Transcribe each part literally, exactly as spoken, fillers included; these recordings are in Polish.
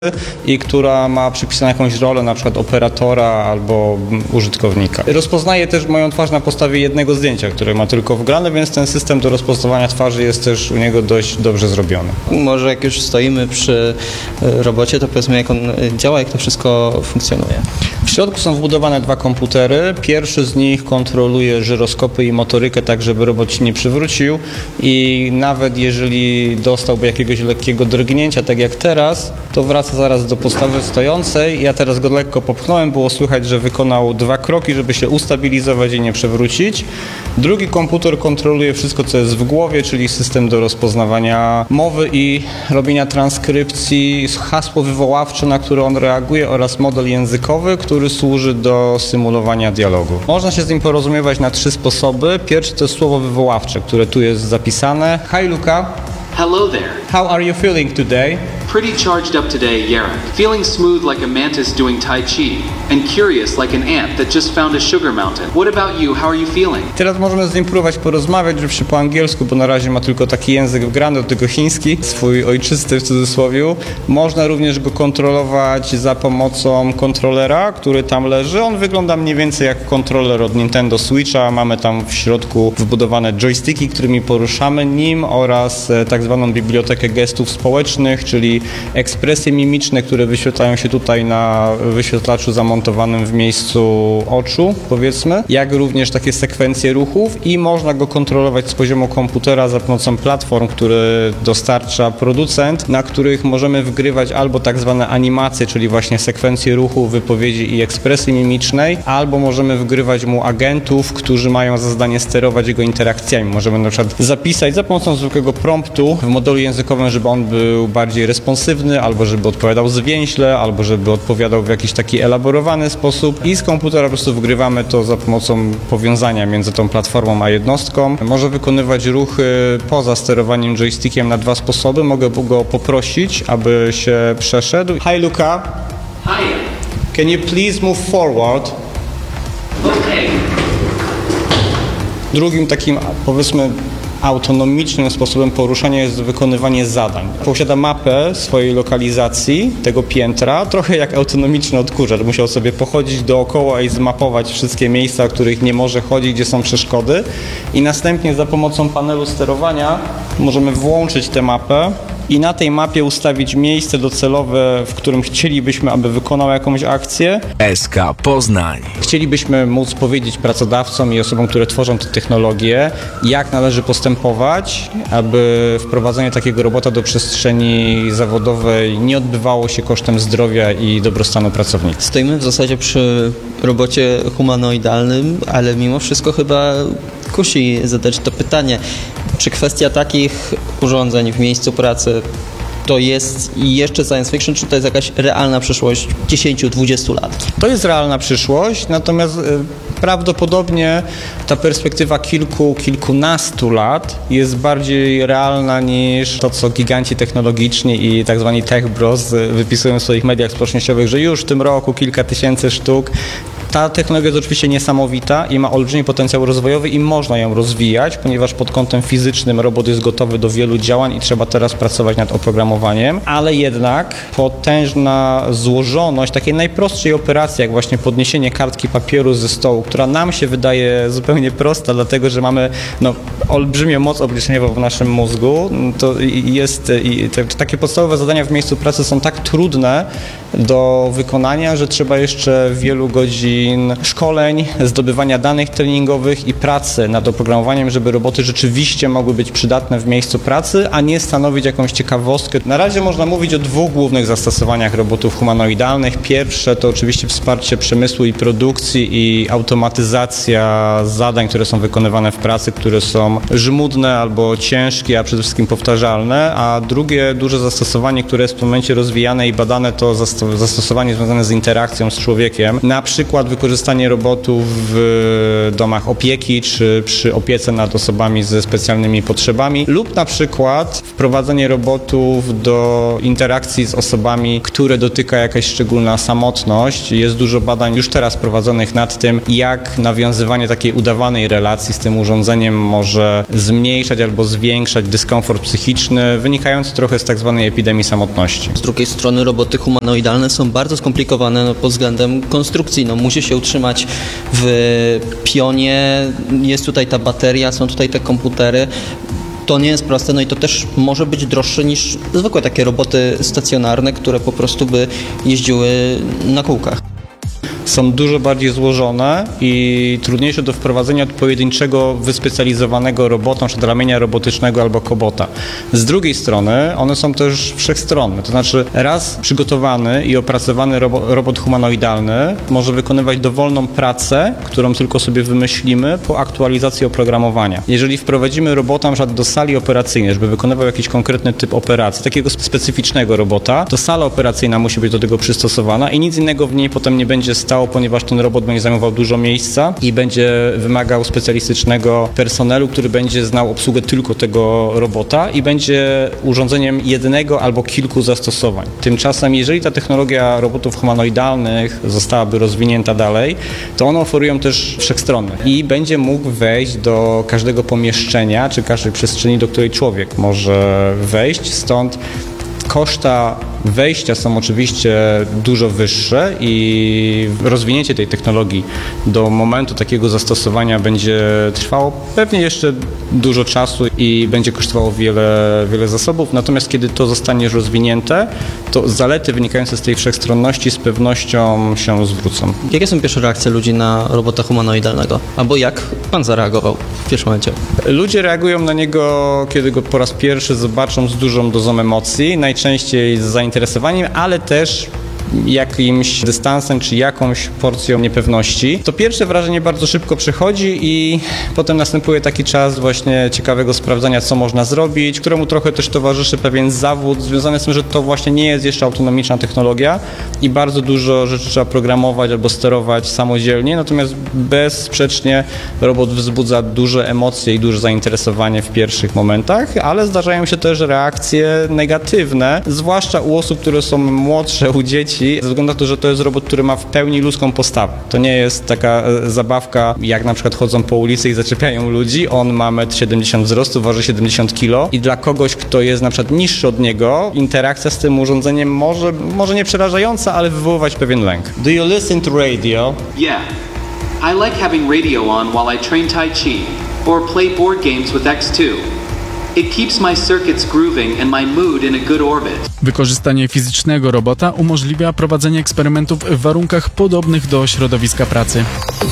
i która ma przypisaną jakąś rolę, na przykład operatora albo użytkownika. Rozpoznaje też moją twarz na podstawie jednego zdjęcia, które ma tylko wgrane, więc ten system do rozpoznawania twarzy jest też u niego dość dobrze zrobiony. Może jak już stoimy przy robocie, to powiedzmy, jak on działa, jak to wszystko funkcjonuje. W środku są wbudowane dwa komputery. Pierwszy z nich kontroluje żyroskopy i motorykę, tak żeby robot się nie przywrócił i nawet jeżeli dostałby jakiegoś lekkiego drgnięcia, tak jak teraz, to wraca zaraz do podstawy stojącej. Ja teraz go lekko popchnąłem, było słychać, że wykonał dwa kroki, żeby się ustabilizować i nie przewrócić. Drugi komputer kontroluje wszystko, co jest w głowie, czyli system do rozpoznawania mowy i robienia transkrypcji, hasło wywoławcze, na które on reaguje, oraz model językowy, który służy do symulowania dialogu. Można się z nim porozumiewać na trzy sposoby. Pierwszy to jest słowo wywoławcze, które tu jest zapisane. Hi Luka. Hello there. How are you feeling today? Pretty charged up today, Yarek. Feeling smooth like a mantis doing tai chi, and curious like an ant that just found a sugar mountain. What about you? How are you feeling? Teraz możemy z nim próbować porozmawiać, oczywiście po angielsku, bo na razie ma tylko taki język wgrany, do tego chiński, swój ojczysty w cudzysłowie. Można również go kontrolować za pomocą kontrolera, który tam leży. On wygląda mniej więcej jak kontroler od Nintendo Switcha. Mamy tam w środku wbudowane joysticki, którymi poruszamy nim, oraz tak zwaną bibliotekę gestów społecznych, czyli ekspresje mimiczne, które wyświetlają się tutaj na wyświetlaczu zamontowanym w miejscu oczu, powiedzmy, jak również takie sekwencje ruchów, i można go kontrolować z poziomu komputera za pomocą platform, które dostarcza producent, na których możemy wgrywać albo tak zwane animacje, czyli właśnie sekwencje ruchu, wypowiedzi i ekspresji mimicznej, albo możemy wgrywać mu agentów, którzy mają za zadanie sterować jego interakcjami. Możemy na przykład zapisać za pomocą zwykłego promptu w modelu językowym, żeby on był bardziej responsywny, albo żeby odpowiadał zwięźle, albo żeby odpowiadał w jakiś taki elaborowany sposób, i z komputera po prostu wgrywamy to za pomocą powiązania między tą platformą a jednostką. Może wykonywać ruchy poza sterowaniem joystickiem na dwa sposoby. Mogę go poprosić, aby się przeszedł. Hi Luka. Hi. Can you please move forward? Okay. Drugim takim, powiedzmy, autonomicznym sposobem poruszania jest wykonywanie zadań. Posiada mapę swojej lokalizacji, tego piętra, trochę jak autonomiczny odkurzacz. Musiał sobie pochodzić dookoła i zmapować wszystkie miejsca, w których nie może chodzić, gdzie są przeszkody, i następnie za pomocą panelu sterowania możemy włączyć tę mapę i na tej mapie ustawić miejsce docelowe, w którym chcielibyśmy, aby wykonał jakąś akcję. S K Poznań. Chcielibyśmy móc powiedzieć pracodawcom i osobom, które tworzą te technologie, jak należy postępować, aby wprowadzenie takiego robota do przestrzeni zawodowej nie odbywało się kosztem zdrowia i dobrostanu pracowników. Stoimy w zasadzie przy robocie humanoidalnym, ale mimo wszystko chyba kusi zadać to pytanie, czy kwestia takich urządzeń w miejscu pracy to jest jeszcze science fiction, czy to jest jakaś realna przyszłość dziesięć do dwudziestu lat? To jest realna przyszłość, natomiast prawdopodobnie ta perspektywa kilku, kilkunastu lat jest bardziej realna niż to, co giganci technologiczni i tak zwani tech bros wypisują w swoich mediach społecznościowych, że już w tym roku kilka tysięcy sztuk. Ta technologia jest oczywiście niesamowita i ma olbrzymi potencjał rozwojowy i można ją rozwijać, ponieważ pod kątem fizycznym robot jest gotowy do wielu działań i trzeba teraz pracować nad oprogramowaniem, ale jednak potężna złożoność takiej najprostszej operacji, jak właśnie podniesienie kartki papieru ze stołu, która nam się wydaje zupełnie prosta, dlatego że mamy no, olbrzymią moc obliczeniową w naszym mózgu, to jest i te, takie podstawowe zadania w miejscu pracy są tak trudne do wykonania, że trzeba jeszcze wielu godzin szkoleń, zdobywania danych treningowych i pracy nad oprogramowaniem, żeby roboty rzeczywiście mogły być przydatne w miejscu pracy, a nie stanowić jakąś ciekawostkę. Na razie można mówić o dwóch głównych zastosowaniach robotów humanoidalnych. Pierwsze to oczywiście wsparcie przemysłu i produkcji i automatyzacja zadań, które są wykonywane w pracy, które są żmudne albo ciężkie, a przede wszystkim powtarzalne, a drugie duże zastosowanie, które jest w tym momencie rozwijane i badane, to zastosowanie związane z interakcją z człowiekiem, na przykład wykorzystanie robotów w domach opieki czy przy opiece nad osobami ze specjalnymi potrzebami lub na przykład wprowadzenie robotów do interakcji z osobami, które dotyka jakaś szczególna samotność. Jest dużo badań już teraz prowadzonych nad tym, jak nawiązywanie takiej udawanej relacji z tym urządzeniem może zmniejszać albo zwiększać dyskomfort psychiczny wynikający trochę z tak zwanej epidemii samotności. Z drugiej strony roboty humanoidalne są bardzo skomplikowane no, pod względem konstrukcji. No, musi się utrzymać w pionie, jest tutaj ta bateria, są tutaj te komputery. To nie jest proste, no i to też może być droższe niż zwykłe takie roboty stacjonarne, które po prostu by jeździły na kółkach. Są dużo bardziej złożone i trudniejsze do wprowadzenia od pojedynczego, wyspecjalizowanego robota, np. ramienia robotycznego albo kobota. Z drugiej strony one są też wszechstronne, to znaczy raz przygotowany i opracowany robo, robot humanoidalny może wykonywać dowolną pracę, którą tylko sobie wymyślimy po aktualizacji oprogramowania. Jeżeli wprowadzimy robota np. do sali operacyjnej, żeby wykonywał jakiś konkretny typ operacji, takiego specyficznego robota, to sala operacyjna musi być do tego przystosowana i nic innego w niej potem nie będzie stało, ponieważ ten robot będzie zajmował dużo miejsca i będzie wymagał specjalistycznego personelu, który będzie znał obsługę tylko tego robota i będzie urządzeniem jednego albo kilku zastosowań. Tymczasem, jeżeli ta technologia robotów humanoidalnych zostałaby rozwinięta dalej, to one oferują też wszechstronne i będzie mógł wejść do każdego pomieszczenia czy każdej przestrzeni, do której człowiek może wejść, stąd koszta wejścia są oczywiście dużo wyższe i rozwinięcie tej technologii do momentu takiego zastosowania będzie trwało pewnie jeszcze dużo czasu i będzie kosztowało wiele, wiele zasobów, natomiast kiedy to zostanie już rozwinięte, to zalety wynikające z tej wszechstronności z pewnością się zwrócą. Jakie są pierwsze reakcje ludzi na robota humanoidalnego? Albo jak pan zareagował w pierwszym momencie? Ludzie reagują na niego, kiedy go po raz pierwszy zobaczą, z dużą dozą emocji, najczęściej z zainteresowaniem, ale też jakimś dystansem czy jakąś porcją niepewności. To pierwsze wrażenie bardzo szybko przechodzi i potem następuje taki czas właśnie ciekawego sprawdzania, co można zrobić, któremu trochę też towarzyszy pewien zawód związany z tym, że to właśnie nie jest jeszcze autonomiczna technologia i bardzo dużo rzeczy trzeba programować albo sterować samodzielnie, natomiast bezsprzecznie robot wzbudza duże emocje i duże zainteresowanie w pierwszych momentach, ale zdarzają się też reakcje negatywne, zwłaszcza u osób, które są młodsze, u dzieci, ze względu na to, że to jest robot, który ma w pełni ludzką postawę. To nie jest taka e, zabawka, jak na przykład chodzą po ulicy i zaczepiają ludzi. On ma metr siedemdziesiąt wzrostu, waży siedemdziesiąt kilo i dla kogoś, kto jest na przykład niższy od niego, interakcja z tym urządzeniem może, może nie przerażająca, ale wywoływać pewien lęk. Do you listen to radio? Yeah. I like having radio on while I train Tai Chi or play board games with X two. It keeps my circuits grooving and my mood in a good orbit. Wykorzystanie fizycznego robota umożliwia prowadzenie eksperymentów w warunkach podobnych do środowiska pracy.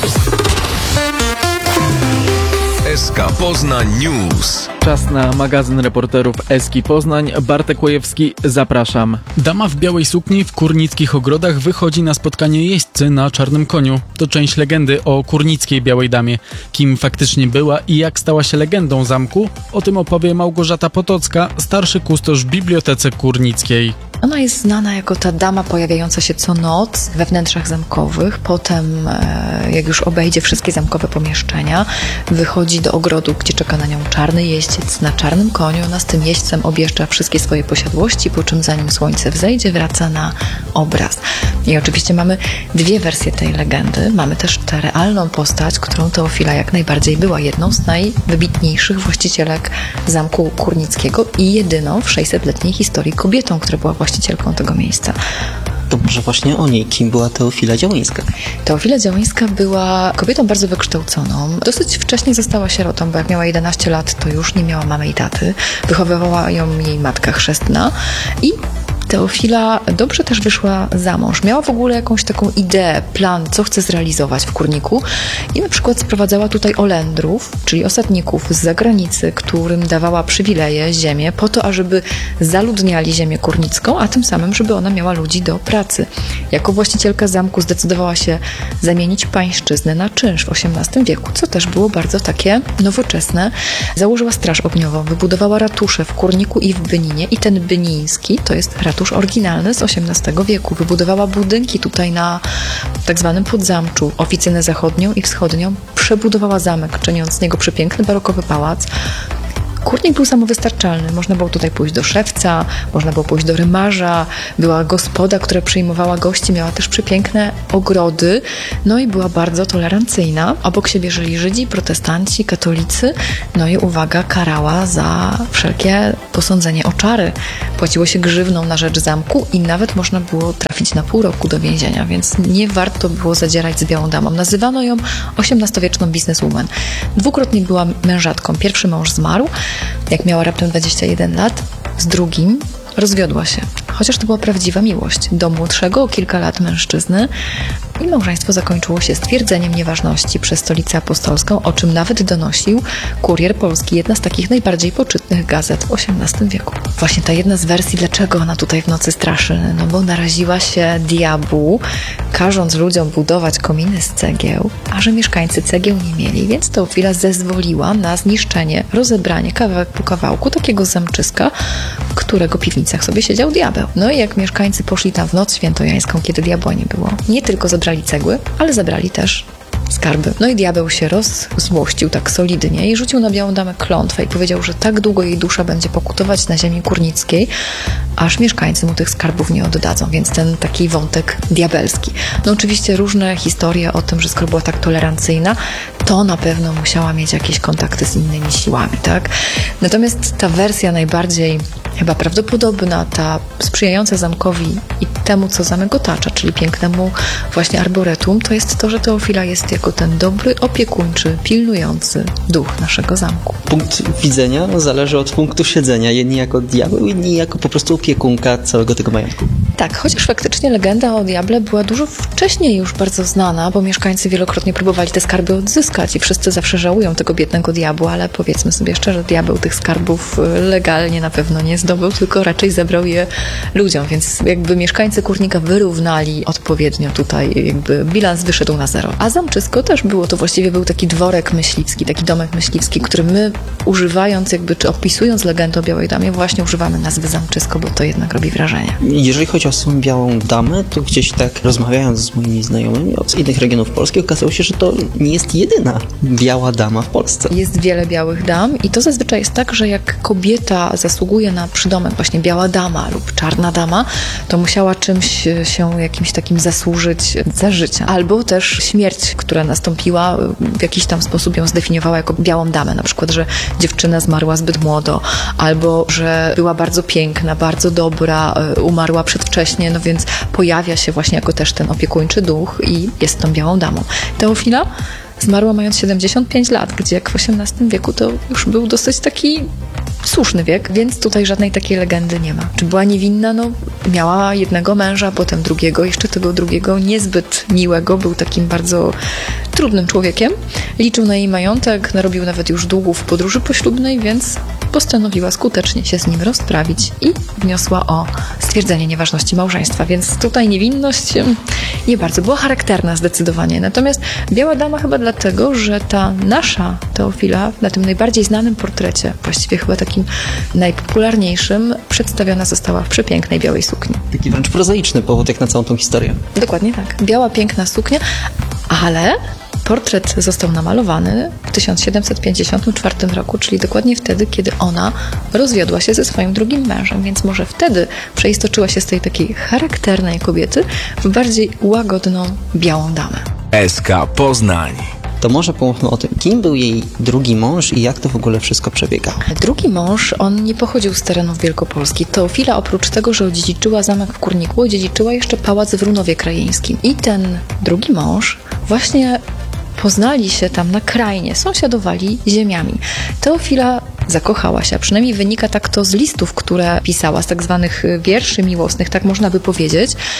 S K Poznań News. Czas na magazyn reporterów Eski Poznań. Bartek Łojewski, zapraszam. Dama w białej sukni w kurnickich ogrodach wychodzi na spotkanie jeźdźcy na czarnym koniu. To część legendy o kurnickiej białej damie. Kim faktycznie była i jak stała się legendą zamku, o tym opowie Małgorzata Potocka, starszy kustosz w Bibliotece Kurnickiej. Ona jest znana jako ta dama pojawiająca się co noc we wnętrzach zamkowych. Potem, jak już obejdzie wszystkie zamkowe pomieszczenia, wychodzi do ogrodu, gdzie czeka na nią czarny jeździec na czarnym koniu. Ona z tym jeźdźcem objeżdża wszystkie swoje posiadłości, po czym zanim słońce wzejdzie, wraca na obraz. I oczywiście mamy dwie wersje tej legendy. Mamy też tę realną postać, którą Teofila jak najbardziej była jedną z najwybitniejszych właścicielek zamku kurnickiego i jedyną w sześćsetletniej historii kobietą, która była właścicielką tego miejsca. To może właśnie o niej, kim była Teofila Działyńska? Teofila Działyńska była kobietą bardzo wykształconą. Dosyć wcześnie została sierotą, bo jak miała jedenaście lat, to już nie miała mamy i taty. Wychowywała ją jej matka chrzestna i Teofila dobrze też wyszła za mąż. Miała w ogóle jakąś taką ideę, plan, co chce zrealizować w Kurniku i na przykład sprowadzała tutaj Olendrów, czyli osadników z zagranicy, którym dawała przywileje, ziemię, po to, ażeby zaludniali ziemię kurnicką, a tym samym, żeby ona miała ludzi do pracy. Jako właścicielka zamku zdecydowała się zamienić pańszczyznę na czynsz w osiemnastym wieku, co też było bardzo takie nowoczesne. Założyła straż ogniową, wybudowała ratusze w Kurniku i w Byninie i ten byniński to jest ratusz Otóż oryginalny z osiemnastego wieku. Wybudowała budynki tutaj na tak zwanym Podzamczu, oficynę zachodnią i wschodnią. Przebudowała zamek, czyniąc z niego przepiękny barokowy pałac. Kurnik był samowystarczalny. Można było tutaj pójść do szewca, można było pójść do rymarza. Była gospoda, która przyjmowała gości, miała też przepiękne ogrody. No i była bardzo tolerancyjna. Obok siebie żyli Żydzi, protestanci, katolicy. No i uwaga, karała za wszelkie posądzenie o czary. Płaciło się grzywną na rzecz zamku i nawet można było trafić na pół roku do więzienia, więc nie warto było zadzierać z białą damą. Nazywano ją osiemnastowieczną bizneswoman. Dwukrotnie była mężatką. Pierwszy mąż zmarł, jak miała raptem dwadzieścia jeden lat, z drugim rozwiodła się. Chociaż to była prawdziwa miłość do młodszego o kilka lat mężczyzny i małżeństwo zakończyło się stwierdzeniem nieważności przez Stolicę Apostolską, o czym nawet donosił Kurier Polski, jedna z takich najbardziej poczytnych gazet w osiemnastym wieku. Właśnie ta jedna z wersji, dlaczego ona tutaj w nocy straszy, no bo naraziła się diabłu, każąc ludziom budować kominy z cegieł, a że mieszkańcy cegieł nie mieli, więc Teofila zezwoliła na zniszczenie, rozebranie kawałek po kawałku takiego zamczyska, którego piwnicach sobie siedział diabeł. No i jak mieszkańcy poszli tam w noc świętojańską, kiedy diabła nie było, nie tylko zabrali cegły, ale zabrali też skarby. No i diabeł się rozzłościł tak solidnie i rzucił na białą damę klątwę i powiedział, że tak długo jej dusza będzie pokutować na ziemi kurnickiej, aż mieszkańcy mu tych skarbów nie oddadzą, więc ten taki wątek diabelski. No oczywiście różne historie o tym, że skoro była tak tolerancyjna, to na pewno musiała mieć jakieś kontakty z innymi siłami, tak? Natomiast ta wersja najbardziej chyba prawdopodobna, ta sprzyjająca zamkowi i temu, co zamek otacza, czyli pięknemu właśnie arboretum, to jest to, że Teofila jest jako ten dobry, opiekuńczy, pilnujący duch naszego zamku. Punkt widzenia zależy od punktu siedzenia. Jedni jako diabeł, inni jako po prostu opiekunka całego tego majątku. Tak, chociaż faktycznie legenda o diable była dużo wcześniej już bardzo znana, bo mieszkańcy wielokrotnie próbowali te skarby odzyskać i wszyscy zawsze żałują tego biednego diabła, ale powiedzmy sobie szczerze, diabeł tych skarbów legalnie na pewno nie zdobył, tylko raczej zabrał je ludziom, więc jakby mieszkańcy Kurnika wyrównali odpowiednio tutaj, jakby bilans wyszedł na zero. A zamczysko też było, to właściwie był taki dworek myśliwski, taki domek myśliwski, który my używając jakby, czy opisując legendę o Białej Damie, właśnie używamy nazwy zamczysko, bo to jednak robi wrażenie. Jeżeli chodzi o samą Białą Damę, to gdzieś tak rozmawiając z moimi znajomymi z innych regionów Polski, okazało się, że to nie jest jedyna Biała Dama w Polsce. Jest wiele białych dam i to zazwyczaj jest tak, że jak kobieta zasługuje na przydomek właśnie Biała Dama lub Czarna Dama, to musiała czymś się jakimś takim zasłużyć za życia. Albo też śmierć, która nastąpiła, w jakiś tam sposób ją zdefiniowała jako Białą Damę. Na przykład, że dziewczyna zmarła zbyt młodo, albo że była bardzo piękna, bardzo dobra, umarła przedwcześnie, no więc pojawia się właśnie jako też ten opiekuńczy duch i jest tą Białą Damą. Teofila zmarła mając siedemdziesiąt pięć lat, gdzie jak w osiemnastym wieku to już był dosyć taki słuszny wiek, więc tutaj żadnej takiej legendy nie ma. Czy była niewinna? No, miała jednego męża, potem drugiego, jeszcze tego drugiego niezbyt miłego, był takim bardzo trudnym człowiekiem. Liczył na jej majątek, narobił nawet już długów w podróży poślubnej, więc postanowiła skutecznie się z nim rozprawić i wniosła o stwierdzenie nieważności małżeństwa, więc tutaj niewinność nie bardzo była charakterna zdecydowanie. Natomiast Biała Dama chyba dlatego, że ta nasza Teofila na tym najbardziej znanym portrecie, właściwie chyba takim najpopularniejszym, przedstawiona została w przepięknej białej sukni. Taki wręcz prozaiczny powód jak na całą tą historię. Dokładnie tak. Biała, piękna suknia, ale portret został namalowany w tysiąc siedemset pięćdziesiątym czwartym roku, czyli dokładnie wtedy, kiedy ona rozwiodła się ze swoim drugim mężem, więc może wtedy przeistoczyła się z tej takiej charakternej kobiety w bardziej łagodną, białą damę. S K Poznań. To może pomówmy o tym, kim był jej drugi mąż i jak to w ogóle wszystko przebiegało. Drugi mąż, on nie pochodził z terenów Wielkopolski. Teofila oprócz tego, że odziedziczyła zamek w Kurniku, odziedziczyła jeszcze pałac w Runowie Krajeńskim. I ten drugi mąż właśnie poznali się tam na krainie, sąsiadowali ziemiami. Teofila zakochała się, a przynajmniej wynika tak to z listów, które pisała, z tak zwanych wierszy miłosnych, tak można by powiedzieć.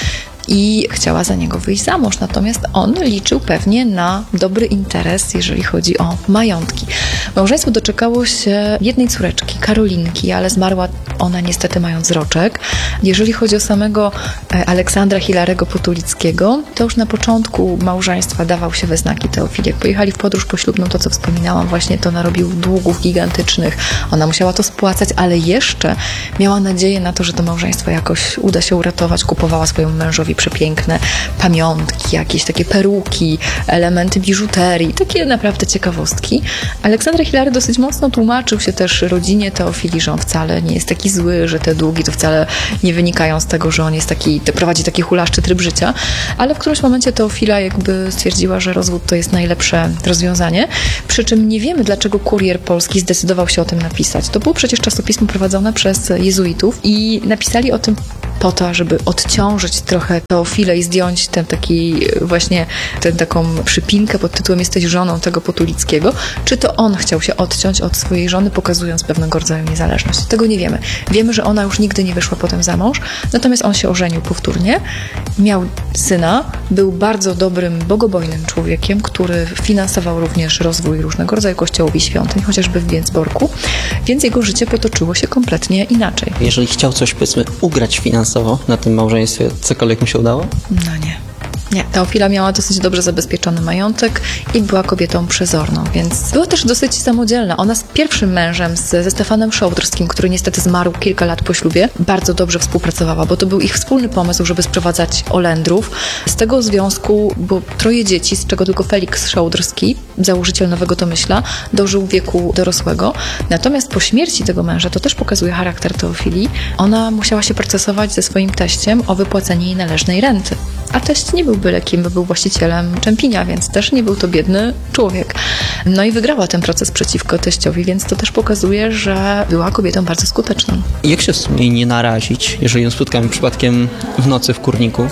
i chciała za niego wyjść za mąż. Natomiast on liczył pewnie na dobry interes, jeżeli chodzi o majątki. Małżeństwo doczekało się jednej córeczki, Karolinki, ale zmarła ona niestety mając roczek. Jeżeli chodzi o samego Aleksandra Hilarego Potulickiego, to już na początku małżeństwa dawał się we znaki Teofili. Jak pojechali w podróż poślubną, to co wspominałam, właśnie to narobił długów gigantycznych. Ona musiała to spłacać, ale jeszcze miała nadzieję na to, że to małżeństwo jakoś uda się uratować. Kupowała swojemu mężowi przepiękne pamiątki, jakieś takie peruki, elementy biżuterii, takie naprawdę ciekawostki. Aleksandra Hilary dosyć mocno tłumaczył się też rodzinie Teofili, że on wcale nie jest taki zły, że te długi to wcale nie wynikają z tego, że on jest taki, prowadzi taki hulaszczy tryb życia, ale w którymś momencie Teofila jakby stwierdziła, że rozwód to jest najlepsze rozwiązanie, przy czym nie wiemy, dlaczego Kurier Polski zdecydował się o tym napisać. To było przecież czasopismo prowadzone przez jezuitów i napisali o tym po to, żeby odciążyć trochę Teofilę i zdjąć ten taki właśnie, tę taką przypinkę pod tytułem jesteś żoną tego Potulickiego. Czy to on chciał się odciąć od swojej żony, pokazując pewnego rodzaju niezależność? Tego nie wiemy. Wiemy, że ona już nigdy nie wyszła potem za mąż, natomiast on się ożenił powtórnie, miał syna, był bardzo dobrym, bogobojnym człowiekiem, który finansował również rozwój różnego rodzaju kościołów i świątyń, chociażby w Więcborku, więc jego życie potoczyło się kompletnie inaczej. Jeżeli chciał coś, powiedzmy, ugrać finansowo na tym małżeństwie, cokolwiek mu się udało? No nie. Nie, Teofila miała dosyć dobrze zabezpieczony majątek i była kobietą przezorną, więc była też dosyć samodzielna. Ona z pierwszym mężem, z, ze Stefanem Szołdrskim, który niestety zmarł kilka lat po ślubie, bardzo dobrze współpracowała, bo to był ich wspólny pomysł, żeby sprowadzać Olendrów. Z tego związku było troje dzieci, z czego tylko Felix Szołdrski, założyciel Nowego Tomyśla, dożył wieku dorosłego. Natomiast po śmierci tego męża, to też pokazuje charakter Teofilii, ona musiała się procesować ze swoim teściem o wypłacenie jej należnej renty. A teść nie był byle kim, bo był właścicielem Czempinia, więc też nie był to biedny człowiek. No i wygrała ten proces przeciwko teściowi, więc to też pokazuje, że była kobietą bardzo skuteczną. Jak się jej nie narazić, jeżeli ją spotkamy przypadkiem w nocy w kurniku?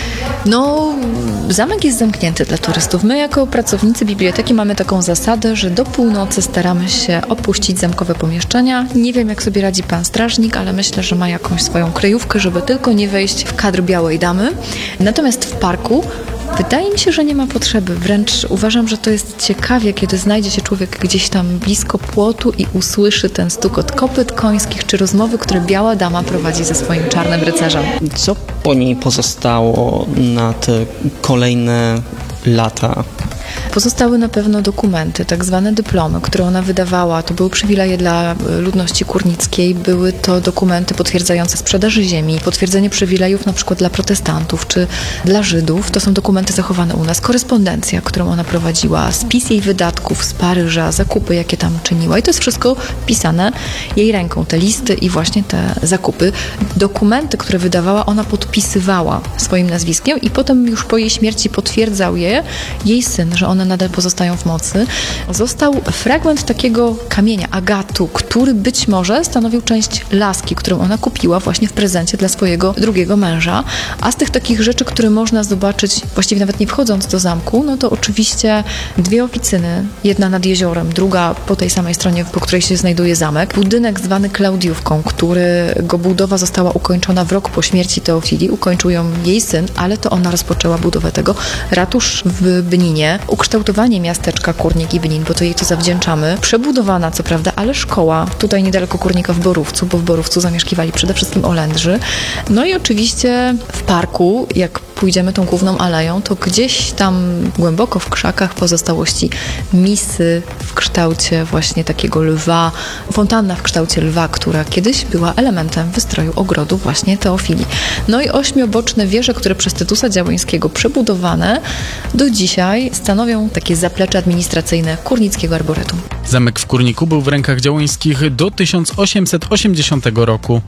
No, zamek jest zamknięty dla turystów. My jako pracownicy biblioteki mamy taką zasadę, że do północy staramy się opuścić zamkowe pomieszczenia. Nie wiem, jak sobie radzi pan strażnik, ale myślę, że ma jakąś swoją kryjówkę, żeby tylko nie wejść w kadr Białej Damy. Natomiast w parku wydaje mi się, że nie ma potrzeby. Wręcz uważam, że to jest ciekawie, kiedy znajdzie się człowiek gdzieś tam blisko płotu i usłyszy ten stukot kopyt końskich czy rozmowy, które Biała Dama prowadzi ze swoim czarnym rycerzem. Co po niej pozostało na te kolejne lata? Pozostały na pewno dokumenty, tak zwane dyplomy, które ona wydawała. To były przywileje dla ludności kurnickiej, były to dokumenty potwierdzające sprzedaży ziemi, potwierdzenie przywilejów na przykład dla protestantów czy dla Żydów. To są dokumenty zachowane u nas. Korespondencja, którą ona prowadziła, spis jej wydatków z Paryża, zakupy, jakie tam czyniła. I to jest wszystko pisane jej ręką. Te listy i właśnie te zakupy. Dokumenty, które wydawała, ona podpisywała swoim nazwiskiem i potem już po jej śmierci potwierdzał je jej syn, że one nadal pozostają w mocy. Został fragment takiego kamienia, agatu, który być może stanowił część laski, którą ona kupiła właśnie w prezencie dla swojego drugiego męża. A z tych takich rzeczy, które można zobaczyć, właściwie nawet nie wchodząc do zamku, no to oczywiście dwie oficyny, jedna nad jeziorem, druga po tej samej stronie, po której się znajduje zamek. Budynek zwany Klaudiówką, którego budowa została ukończona w rok po śmierci Teofilii. Ukończył ją jej syn, ale to ona rozpoczęła budowę tego. Ratusz w Bninie, ukształtowanie miasteczka Kurnik i Bnin, bo to jej to zawdzięczamy. Przebudowana, co prawda, ale szkoła. Tutaj niedaleko Kurnika w Borówcu, bo w Borówcu zamieszkiwali przede wszystkim Olendrzy. No i oczywiście w parku, jak pójdziemy tą główną aleją, to gdzieś tam głęboko w krzakach pozostałości misy w kształcie właśnie takiego lwa, fontanna w kształcie lwa, która kiedyś była elementem wystroju ogrodu właśnie Teofilii. No i ośmioboczne wieże, które przez Tytusa Działońskiego przebudowane do dzisiaj stanowią takie zaplecze administracyjne Kurnickiego Arboretum. Zamek w Kurniku był w rękach Działońskich do tysiąc osiemset osiemdziesiątego roku.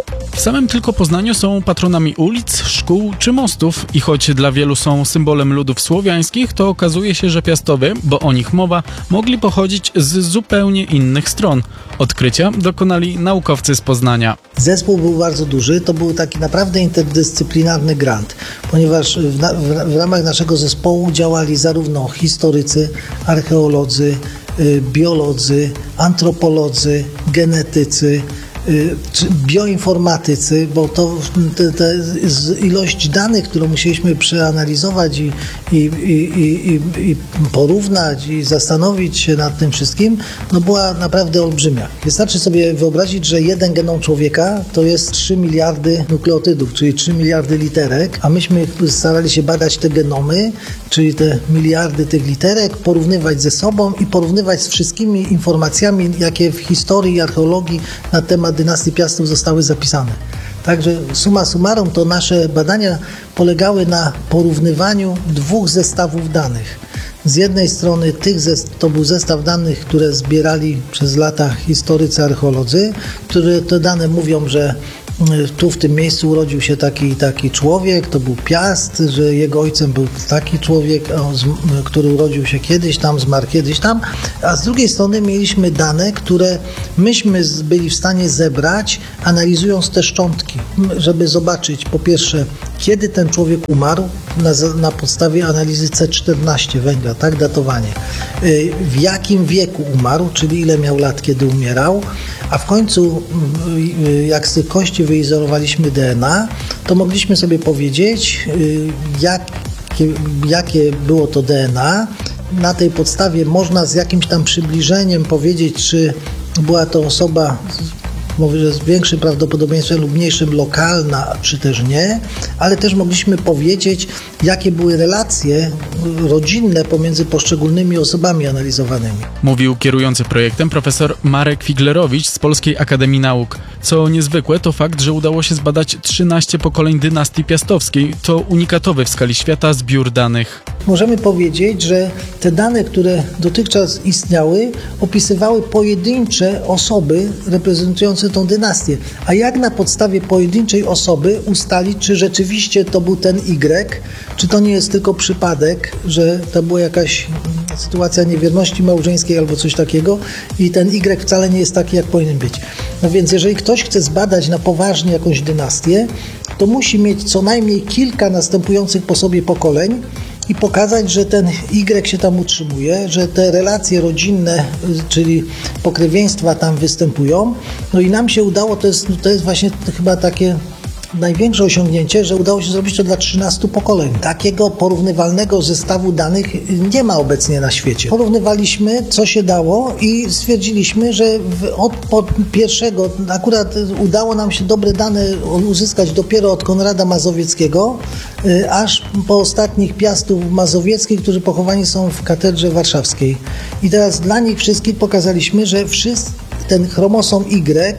W samym tylko Poznaniu są patronami ulic, szkół czy mostów i choć dla wielu są symbolem ludów słowiańskich, to okazuje się, że Piastowie, bo o nich mowa, mogli pochodzić z zupełnie innych stron. Odkrycia dokonali naukowcy z Poznania. Zespół był bardzo duży, to był taki naprawdę interdyscyplinarny grant, ponieważ w, na, w, w ramach naszego zespołu działali zarówno historycy, archeolodzy, y, biolodzy, antropolodzy, genetycy, y, czy bioinformatycy, bo to te, te ilość danych, którą musieliśmy przeanalizować i, i, i, i, i porównać i zastanowić się nad tym wszystkim, no była naprawdę olbrzymia. Wystarczy sobie wyobrazić, że jeden genom człowieka to jest trzy miliardy nukleotydów, czyli trzy miliardy literek, a myśmy starali się badać te genomy, czyli te miliardy tych literek, porównywać ze sobą i porównywać z wszystkimi informacjami, jakie w historii i archeologii na temat dynastii Piastów zostały zapisane. Także summa summarum to nasze badania polegały na porównywaniu dwóch zestawów danych. Z jednej strony tych to był zestaw danych, które zbierali przez lata historycy, archeolodzy, które te dane mówią, że tu w tym miejscu urodził się taki i taki człowiek, to był Piast, że jego ojcem był taki człowiek, który urodził się kiedyś tam, zmarł kiedyś tam, a z drugiej strony mieliśmy dane, które myśmy byli w stanie zebrać, analizując te szczątki, żeby zobaczyć po pierwsze, kiedy ten człowiek umarł na, na podstawie analizy C czternaście węgla, tak, datowanie, w jakim wieku umarł, czyli ile miał lat, kiedy umierał, a w końcu jak z tych kości wyizolowaliśmy D N A, to mogliśmy sobie powiedzieć, jak, jakie było to D N A. Na tej podstawie można z jakimś tam przybliżeniem powiedzieć, czy była to osoba, mówię, że z większym prawdopodobieństwem lub mniejszym lokalna, czy też nie, ale też mogliśmy powiedzieć, jakie były relacje rodzinne pomiędzy poszczególnymi osobami analizowanymi. Mówił kierujący projektem profesor Marek Figlerowicz z Polskiej Akademii Nauk. Co niezwykłe, to fakt, że udało się zbadać trzynaście pokoleń dynastii piastowskiej. To unikatowy w skali świata zbiór danych. Możemy powiedzieć, że te dane, które dotychczas istniały, opisywały pojedyncze osoby reprezentujące tą dynastię. A jak na podstawie pojedynczej osoby ustalić, czy rzeczywiście to był ten Y, czy to nie jest tylko przypadek, że to była jakaś sytuacja niewierności małżeńskiej albo coś takiego i ten Y wcale nie jest taki, jak powinien być. No więc jeżeli ktoś chce zbadać na poważnie jakąś dynastię, to musi mieć co najmniej kilka następujących po sobie pokoleń i pokazać, że ten Y się tam utrzymuje, że te relacje rodzinne, czyli pokrewieństwa tam występują. No i nam się udało, to jest, to jest właśnie chyba takie największe osiągnięcie, że udało się zrobić to dla trzynastu pokoleń. Takiego porównywalnego zestawu danych nie ma obecnie na świecie. Porównywaliśmy, co się dało i stwierdziliśmy, że w, od, od pierwszego, akurat udało nam się dobre dane uzyskać dopiero od Konrada Mazowieckiego, y, aż po ostatnich Piastów mazowieckich, którzy pochowani są w katedrze warszawskiej. I teraz dla nich wszystkich pokazaliśmy, że wszyscy ten chromosom Y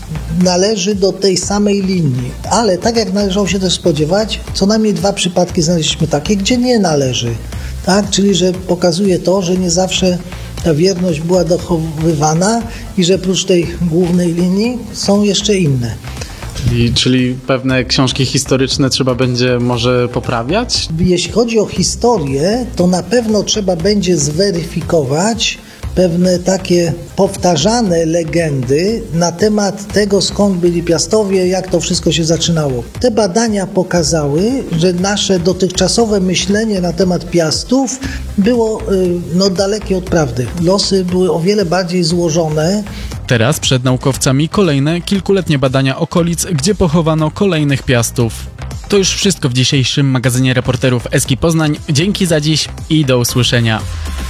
należy do tej samej linii, ale tak jak należało się też spodziewać, co najmniej dwa przypadki znaleźliśmy takie, gdzie nie należy, tak? Czyli że pokazuje to, że nie zawsze ta wierność była dochowywana i że prócz tej głównej linii są jeszcze inne. Czyli, czyli pewne książki historyczne trzeba będzie może poprawiać? Jeśli chodzi o historię, to na pewno trzeba będzie zweryfikować pewne takie powtarzane legendy na temat tego, skąd byli Piastowie, jak to wszystko się zaczynało. Te badania pokazały, że nasze dotychczasowe myślenie na temat Piastów było no, dalekie od prawdy. Losy były o wiele bardziej złożone. Teraz przed naukowcami kolejne kilkuletnie badania okolic, gdzie pochowano kolejnych Piastów. To już wszystko w dzisiejszym magazynie reporterów Eski Poznań. Dzięki za dziś i do usłyszenia.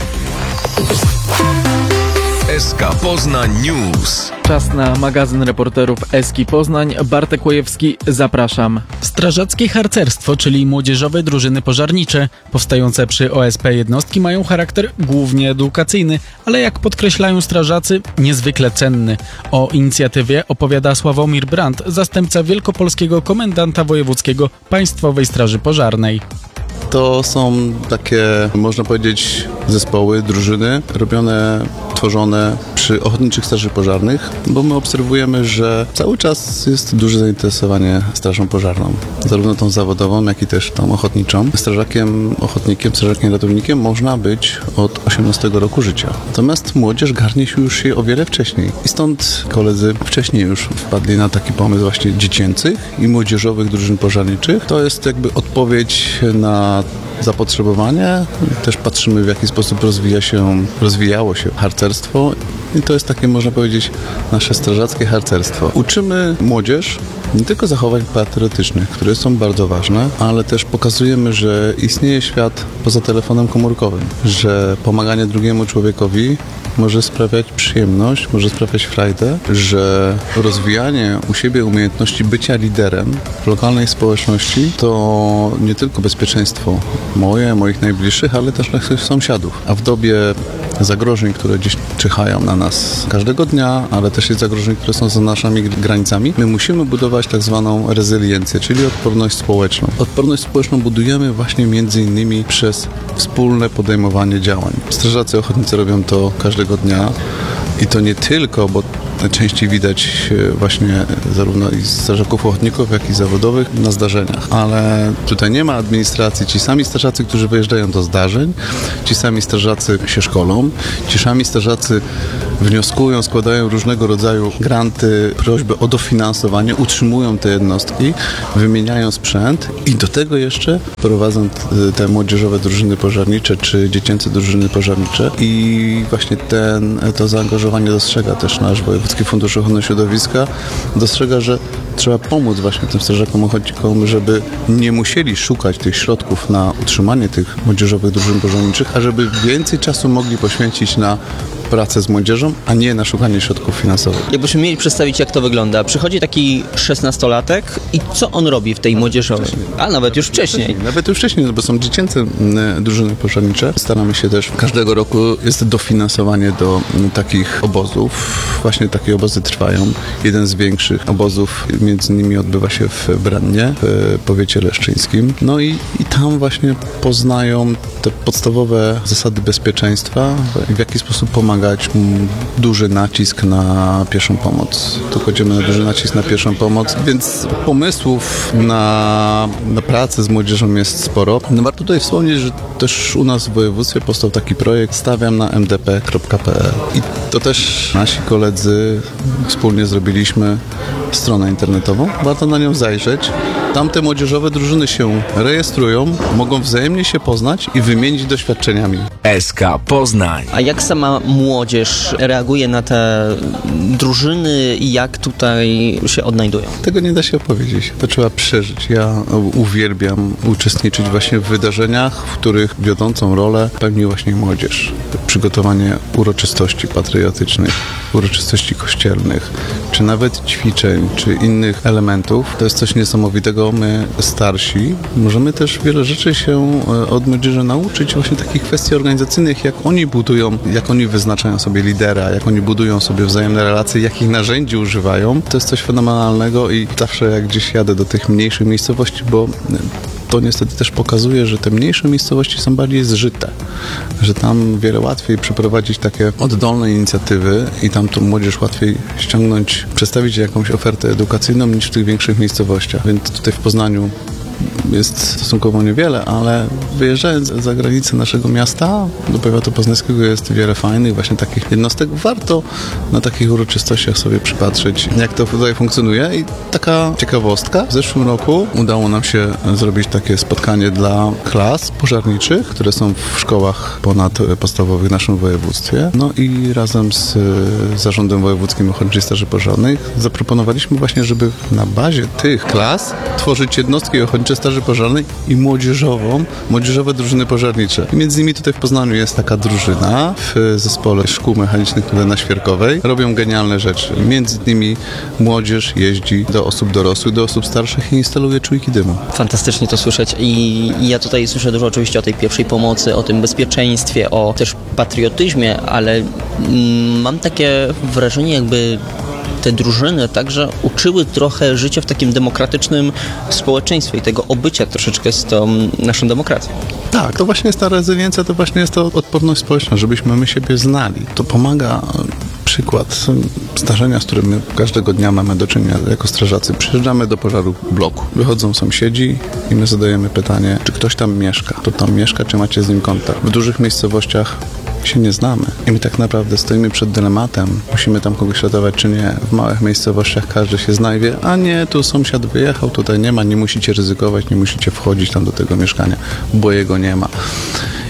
S K Poznań News. Czas na magazyn reporterów Eski Poznań. Bartek Łojewski, zapraszam. Strażackie harcerstwo, czyli młodzieżowe drużyny pożarnicze, powstające przy O S P jednostki, mają charakter głównie edukacyjny, ale jak podkreślają strażacy, niezwykle cenny. O inicjatywie opowiada Sławomir Brandt, zastępca wielkopolskiego komendanta wojewódzkiego Państwowej Straży Pożarnej. To są takie, można powiedzieć, zespoły, drużyny robione, tworzone przy Ochotniczych Straży Pożarnych, bo my obserwujemy, że cały czas jest duże zainteresowanie Strażą Pożarną, zarówno tą zawodową, jak i też tą ochotniczą. Strażakiem, ochotnikiem, strażakiem, ratownikiem można być od osiemnastego roku życia. Natomiast młodzież garnie się już je o wiele wcześniej. I stąd koledzy wcześniej już wpadli na taki pomysł właśnie dziecięcych i młodzieżowych drużyn pożarniczych. To jest jakby odpowiedź na zapotrzebowanie. Też patrzymy, w jaki sposób rozwija się, rozwijało się harcerstwo I to jest takie, można powiedzieć, nasze strażackie harcerstwo. Uczymy młodzież nie tylko zachowań patriotycznych, które są bardzo ważne, ale też pokazujemy, że istnieje świat poza telefonem komórkowym, że pomaganie drugiemu człowiekowi może sprawiać przyjemność, może sprawiać frajdę, że rozwijanie u siebie umiejętności bycia liderem w lokalnej społeczności to nie tylko bezpieczeństwo moje, moich najbliższych, ale też naszych sąsiadów. A w dobie zagrożeń, które dziś czyhają na nas każdego dnia, ale też jest zagrożeń, które są za naszymi granicami, my musimy budować tak zwaną rezyliencję, czyli odporność społeczną. Odporność społeczną budujemy właśnie między innymi przez wspólne podejmowanie działań. Strażacy ochotnicy robią to każdego dnia i to nie tylko, bo najczęściej widać właśnie zarówno i strażaków ochotników, jak i zawodowych na zdarzeniach. Ale tutaj nie ma administracji. Ci sami strażacy, którzy wyjeżdżają do zdarzeń, ci sami strażacy się szkolą, ci sami strażacy wnioskują, składają różnego rodzaju granty, prośby o dofinansowanie, utrzymują te jednostki, wymieniają sprzęt i do tego jeszcze prowadzą te młodzieżowe drużyny pożarnicze czy dziecięce drużyny pożarnicze i właśnie ten, to zaangażowanie dostrzega też nasz Wojewódzki Fundusz Ochrony Środowiska, dostrzega, że trzeba pomóc właśnie tym strażakom ochotnikom, żeby nie musieli szukać tych środków na utrzymanie tych młodzieżowych drużyn pożarniczych, a żeby więcej czasu mogli poświęcić na pracę z młodzieżą, a nie na szukanie środków finansowych. Jakbyśmy mieli przedstawić, jak to wygląda. Przychodzi taki szesnastolatek i co on robi w tej młodzieżowej? A nawet już wcześniej. Nawet już wcześniej, no bo są dziecięce drużyny pożarnicze. Staramy się też, każdego roku jest dofinansowanie do takich obozów. Właśnie takie obozy trwają. Jeden z większych obozów między innymi odbywa się w Brennie, w powiecie leszczyńskim. No i, i tam właśnie poznają te podstawowe zasady bezpieczeństwa, w jaki sposób pomagać. Duży nacisk na pierwszą pomoc. Tu kładziemy na duży nacisk na pierwszą pomoc, więc pomysłów na, na pracę z młodzieżą jest sporo. No warto tutaj wspomnieć, że też u nas w województwie powstał taki projekt Stawiam na m d p kropka p l i to też nasi koledzy wspólnie zrobiliśmy stronę internetową. Warto na nią zajrzeć. Tam te młodzieżowe drużyny się rejestrują, mogą wzajemnie się poznać i wymienić doświadczeniami. S K Poznań. A jak sama młodzież reaguje na te drużyny i jak tutaj się odnajdują? Tego nie da się opowiedzieć. To trzeba przeżyć. Ja uwielbiam uczestniczyć właśnie w wydarzeniach, w których wiodącą rolę pełni właśnie młodzież. Przygotowanie uroczystości patriotycznych, uroczystości kościelnych, czy nawet ćwiczeń, czy innych elementów. To jest coś niesamowitego. My, starsi, możemy też wiele rzeczy się od młodzieży nauczyć, właśnie takich kwestii organizacyjnych, jak oni budują, jak oni wyznaczają sobie lidera, jak oni budują sobie wzajemne relacje, jakich narzędzi używają. To jest coś fenomenalnego i zawsze jak gdzieś jadę do tych mniejszych miejscowości, bo to niestety też pokazuje, że te mniejsze miejscowości są bardziej zżyte, że tam wiele łatwiej przeprowadzić takie oddolne inicjatywy i tam tą młodzież łatwiej ściągnąć, przedstawić jakąś ofertę edukacyjną niż w tych większych miejscowościach. Więc tutaj w Poznaniu jest stosunkowo niewiele, ale wyjeżdżając za granicę naszego miasta, do powiatu poznańskiego jest wiele fajnych właśnie takich jednostek. Warto na takich uroczystościach sobie przypatrzeć, jak to tutaj funkcjonuje. I taka ciekawostka. W zeszłym roku udało nam się zrobić takie spotkanie dla klas pożarniczych, które są w szkołach ponadpodstawowych w naszym województwie. No i razem z Zarządem Wojewódzkim Ochotniczej Straży Pożarnej zaproponowaliśmy właśnie, żeby na bazie tych klas tworzyć jednostki ochotnicze Straży Pożarnej i młodzieżową, młodzieżowe drużyny pożarnicze. I między innymi tutaj w Poznaniu jest taka drużyna w zespole szkół mechanicznych tutaj na Świerkowej. Robią genialne rzeczy. Między innymi młodzież jeździ do osób dorosłych, do osób starszych i instaluje czujki dymu. Fantastycznie to słyszeć i ja tutaj słyszę dużo oczywiście o tej pierwszej pomocy, o tym bezpieczeństwie, o też patriotyzmie, ale mm, mam takie wrażenie, jakby te drużyny także uczyły trochę życia w takim demokratycznym społeczeństwie i tego obycia troszeczkę z tą naszą demokracją. Tak, to właśnie jest ta rezyliencja, to właśnie jest ta odporność społeczna, żebyśmy my siebie znali. To pomaga. Przykład zdarzenia, z którym my każdego dnia mamy do czynienia jako strażacy. Przyjeżdżamy do pożaru bloku. Wychodzą sąsiedzi i my zadajemy pytanie, czy ktoś tam mieszka. Kto tam mieszka, czy macie z nim kontakt. W dużych miejscowościach się nie znamy. I my tak naprawdę stoimy przed dylematem. Musimy tam kogoś ratować, czy nie. W małych miejscowościach każdy się zna i wie, a nie, tu sąsiad wyjechał, tutaj nie ma, nie musicie ryzykować, nie musicie wchodzić tam do tego mieszkania, bo jego nie ma.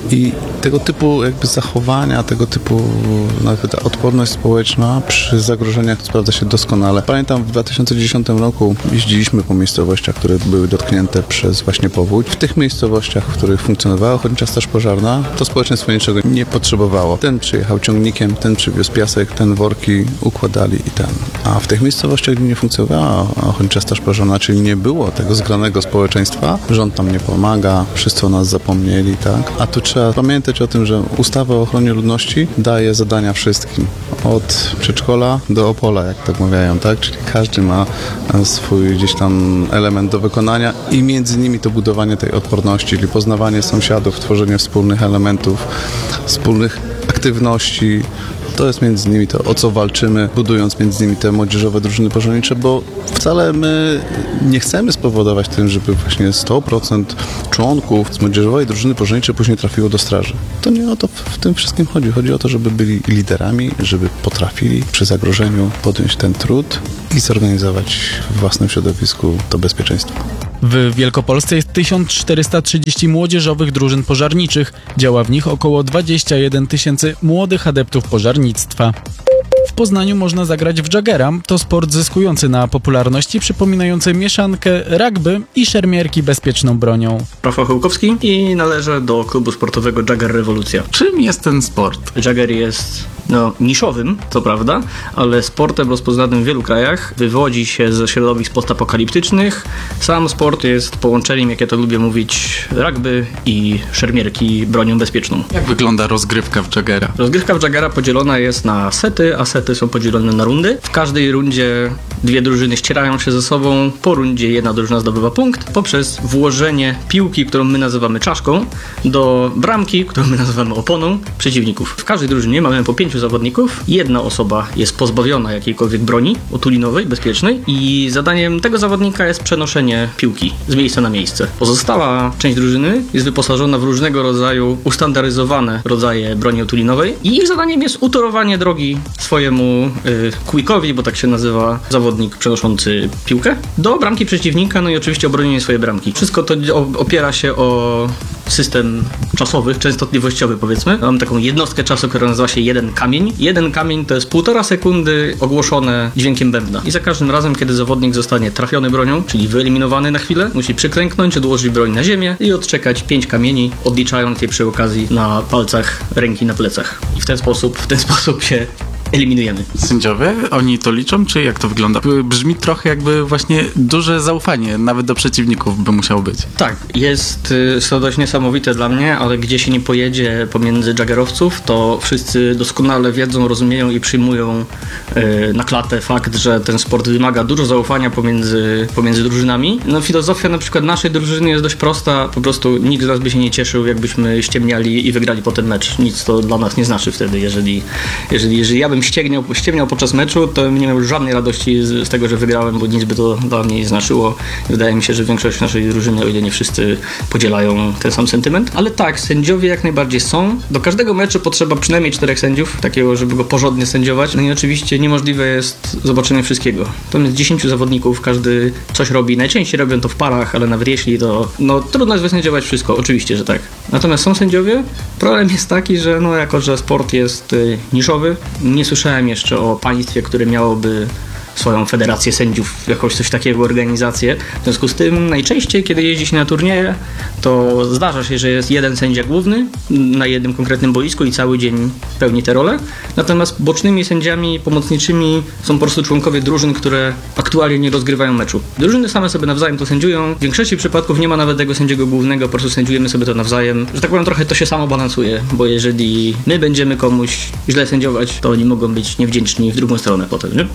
I tego typu jakby zachowania, tego typu nawet ta odporność społeczna przy zagrożeniach sprawdza się doskonale. Pamiętam w dwa tysiące dziesiątym roku jeździliśmy po miejscowościach, które były dotknięte przez właśnie powódź. W tych miejscowościach, w których funkcjonowała Ochotnicza Straż Pożarna, to społeczeństwo niczego nie potrzebowało. Ten przyjechał ciągnikiem, ten przywiózł piasek, ten worki układali i ten. A w tych miejscowościach, gdzie nie funkcjonowała Ochotnicza Straż Pożarna, czyli nie było tego zgranego społeczeństwa, rząd tam nie pomaga, wszyscy o nas zapomnieli, tak? A tu trzeba pamiętać o tym, że ustawa o ochronie ludności daje zadania wszystkim. Od przedszkola do Opola, jak tak mawiają, tak? Czyli każdy ma swój gdzieś tam element do wykonania i między nimi to budowanie tej odporności, czyli poznawanie sąsiadów, tworzenie wspólnych elementów, wspólnych aktywności. To jest między innymi to, o co walczymy, budując między innymi te młodzieżowe drużyny pożarnicze, bo wcale my nie chcemy spowodować tym, żeby właśnie sto procent członków z młodzieżowej drużyny pożarniczej później trafiło do straży. To nie o to w tym wszystkim chodzi. Chodzi o to, żeby byli liderami, żeby potrafili przy zagrożeniu podjąć ten trud i zorganizować w własnym środowisku to bezpieczeństwo. W Wielkopolsce jest tysiąc czterysta trzydzieści młodzieżowych drużyn pożarniczych. Działa w nich około dwadzieścia jeden tysięcy młodych adeptów pożarnictwa. W Poznaniu można zagrać w Jaggera. To sport zyskujący na popularności, przypominający mieszankę rugby i szermierki bezpieczną bronią. Rafał Chełkowski i należę do klubu sportowego Jagger Rewolucja. Czym jest ten sport? Jagger jest no, niszowym, co prawda, ale sportem rozpoznanym w wielu krajach. Wywodzi się ze środowisk postapokaliptycznych. Sam sport jest połączeniem, jak ja to lubię mówić, rugby i szermierki bronią bezpieczną. Jak wygląda rozgrywka w Jaggera? Rozgrywka w Jaggera podzielona jest na sety, a sety są podzielone na rundy. W każdej rundzie dwie drużyny ścierają się ze sobą. Po rundzie jedna drużyna zdobywa punkt poprzez włożenie piłki, którą my nazywamy czaszką, do bramki, którą my nazywamy oponą przeciwników. W każdej drużynie mamy po pięciu zawodników. Jedna osoba jest pozbawiona jakiejkolwiek broni otulinowej, bezpiecznej i zadaniem tego zawodnika jest przenoszenie piłki z miejsca na miejsce. Pozostała część drużyny jest wyposażona w różnego rodzaju ustandaryzowane rodzaje broni otulinowej i ich zadaniem jest utorowanie drogi swojemu y, quickowi, bo tak się nazywa zawodnik przenoszący piłkę, do bramki przeciwnika, no i oczywiście obronienie swojej bramki. Wszystko to opiera się o system czasowy, częstotliwościowy powiedzmy. Mam taką jednostkę czasu, która nazywa się jeden kamień. Jeden kamień to jest półtora sekundy ogłoszone dźwiękiem bębna. I za każdym razem, kiedy zawodnik zostanie trafiony bronią, czyli wyeliminowany na chwilę, musi przyklęknąć, odłożyć broń na ziemię i odczekać pięć kamieni, odliczając je przy okazji na palcach ręki na plecach. I w ten sposób, w ten sposób się eliminujemy. Sędziowie, oni to liczą, czy jak to wygląda? Brzmi trochę jakby właśnie duże zaufanie, nawet do przeciwników by musiało być. Tak, jest to dość niesamowite dla mnie, ale gdzie się nie pojedzie pomiędzy jaggerowców, to wszyscy doskonale wiedzą, rozumieją i przyjmują yy, na klatę fakt, że ten sport wymaga dużo zaufania pomiędzy, pomiędzy drużynami. No filozofia na przykład naszej drużyny jest dość prosta, po prostu nikt z nas by się nie cieszył, jakbyśmy ściemniali i wygrali potem mecz. Nic to dla nas nie znaczy wtedy, jeżeli, jeżeli, jeżeli ja bym ściemniał, ściemniał podczas meczu, to nie miał żadnej radości z, z tego, że wygrałem, bo nic by to dla mnie nie znaczyło. Wydaje mi się, że większość naszej drużyny, o ile nie wszyscy, podzielają ten sam sentyment. Ale tak, sędziowie jak najbardziej są. Do każdego meczu potrzeba przynajmniej czterech sędziów, takiego, żeby go porządnie sędziować. No i oczywiście niemożliwe jest zobaczenie wszystkiego. Tam jest dziesięciu zawodników, każdy coś robi. Najczęściej robią to w parach, ale nawet jeśli to, no trudno jest wysędziować wszystko, oczywiście, że tak. Natomiast są sędziowie. Problem jest taki, że no jako, że sport jest y, niszowy, nie słyszałem jeszcze o państwie, które miałoby swoją federację sędziów, jakąś coś takiego, organizację. W związku z tym najczęściej, kiedy jeździ się na turnieje, to zdarza się, że jest jeden sędzia główny na jednym konkretnym boisku i cały dzień pełni tę rolę. Natomiast bocznymi sędziami pomocniczymi są po prostu członkowie drużyn, które aktualnie nie rozgrywają meczu. Drużyny same sobie nawzajem to sędziują. W większości przypadków nie ma nawet tego sędziego głównego, po prostu sędziujemy sobie to nawzajem. Że tak powiem, trochę to się samo balansuje, bo jeżeli my będziemy komuś źle sędziować, to oni mogą być niewdzięczni w drugą stronę potem, nie?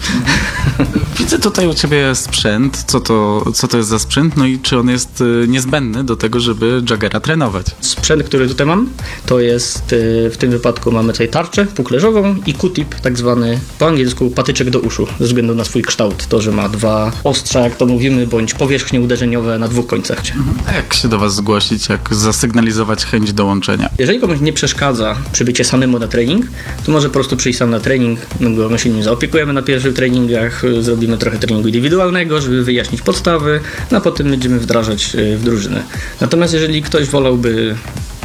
Widzę tutaj u ciebie sprzęt. Co to, co to jest za sprzęt? No i czy on jest y, niezbędny do tego, żeby Jaggera trenować? Sprzęt, który tutaj mam, to jest y, w tym wypadku mamy tutaj tarczę puklerzową i Q-tip, tak zwany po angielsku patyczek do uszu, ze względu na swój kształt. To, że ma dwa ostrza, jak to mówimy, bądź powierzchnie uderzeniowe na dwóch końcach. A jak się do was zgłosić? Jak zasygnalizować chęć dołączenia? Jeżeli komuś nie przeszkadza przybycie samemu na trening, to może po prostu przyjść sam na trening. My go my się nim zaopiekujemy na pierwszych treningach, zrobimy trochę treningu indywidualnego, żeby wyjaśnić podstawy, no a potem będziemy wdrażać w drużynę. Natomiast jeżeli ktoś wolałby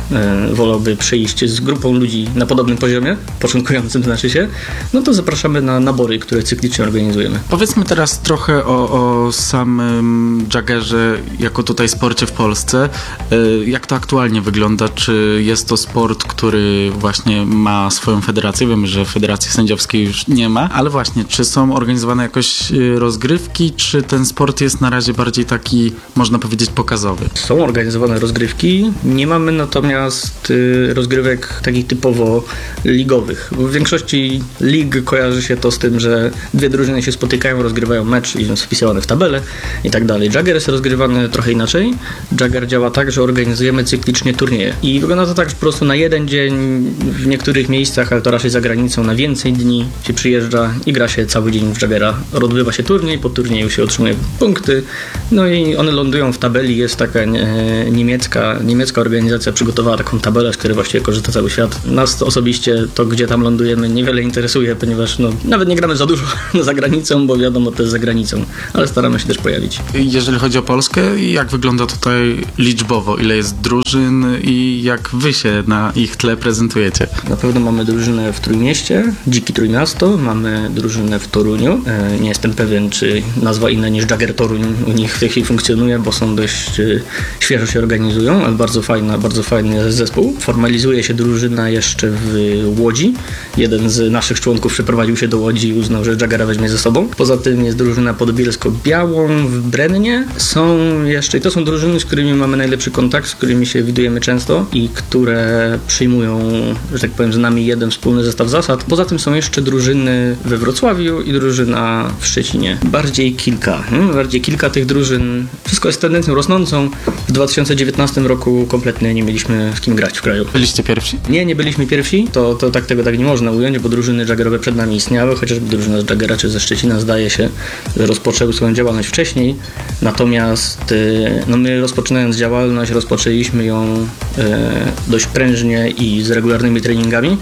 e, wolałby przyjść z grupą ludzi na podobnym poziomie, początkującym znaczy się, no to zapraszamy na nabory, które cyklicznie organizujemy. Powiedzmy teraz trochę o, o samym Jaggerze jako tutaj sporcie w Polsce. Jak to aktualnie wygląda? Czy jest to sport, który właśnie ma swoją federację? Wiemy, że federacji sędziowskiej już nie ma, ale właśnie, czy są organizowane jakoś rozgrywki, czy ten sport jest na razie bardziej taki, można powiedzieć, pokazowy? Są organizowane rozgrywki, nie mamy natomiast y, rozgrywek takich typowo ligowych. W większości lig kojarzy się to z tym, że dwie drużyny się spotykają, rozgrywają mecz i jest wpisane w tabelę i tak dalej. Jagger jest rozgrywany trochę inaczej. Jagger działa tak, że organizujemy cyklicznie turnieje i wygląda to tak, że po prostu na jeden dzień w niektórych miejscach, ale to raczej za granicą, na więcej dni się przyjeżdża i gra się cały dzień w Jaggera. Odbywa się turniej, po turnieju się otrzymuje punkty, no i one lądują w tabeli. Jest taka e, niemiecka, niemiecka organizacja przygotowała taką tabelę, z której właściwie korzysta cały świat. Nas osobiście to, gdzie tam lądujemy, niewiele interesuje, ponieważ no, nawet nie gramy za dużo za granicą, bo wiadomo, to jest za granicą, ale staramy się też pojawić. Jeżeli chodzi o Polskę, jak wygląda tutaj liczbowo? Ile jest drużyn i jak wy się na ich tle prezentujecie? Na pewno mamy drużynę w Trójmieście, Dziki Trójmiasto, mamy drużynę w Toruniu. E, nie jestem pewien, czy nazwa inna niż Jagger Toruń u nich w tej chwili funkcjonuje, bo są dość e, świeżo się organizują, ale bardzo fajna, bardzo fajny zespół. Formalizuje się drużyna jeszcze w Łodzi. Jeden z naszych członków przeprowadził się do Łodzi i uznał, że Jaggera weźmie ze sobą. Poza tym jest drużyna pod Bielsko-Białą w Brennie. Są jeszcze, i to są drużyny, z którymi mamy najlepszy kontakt, z którymi się widujemy często i które przyjmują, że tak powiem, z nami jeden wspólny zestaw zasad. Poza tym są jeszcze drużyny we Wrocławiu i drużyna w Szczecinie. Bardziej kilka. Hmm? Bardziej kilka tych drużyn. Wszystko jest tendencją rosnącą. W dwa tysiące dziewiętnastym roku kompletnie nie mieliśmy z kim grać w kraju. Byliście pierwsi? Nie, nie byliśmy pierwsi. To, to tak tego tak nie można ująć, bo drużyny Jaggerowe przed nami istniały, chociażby drużyna z Jaggera czy ze Szczecina zdaje się, że rozpoczęły swoją działalność wcześniej. Natomiast no my rozpoczynając działalność, rozpoczęliśmy ją e, dość prężnie i z regularnymi treningami.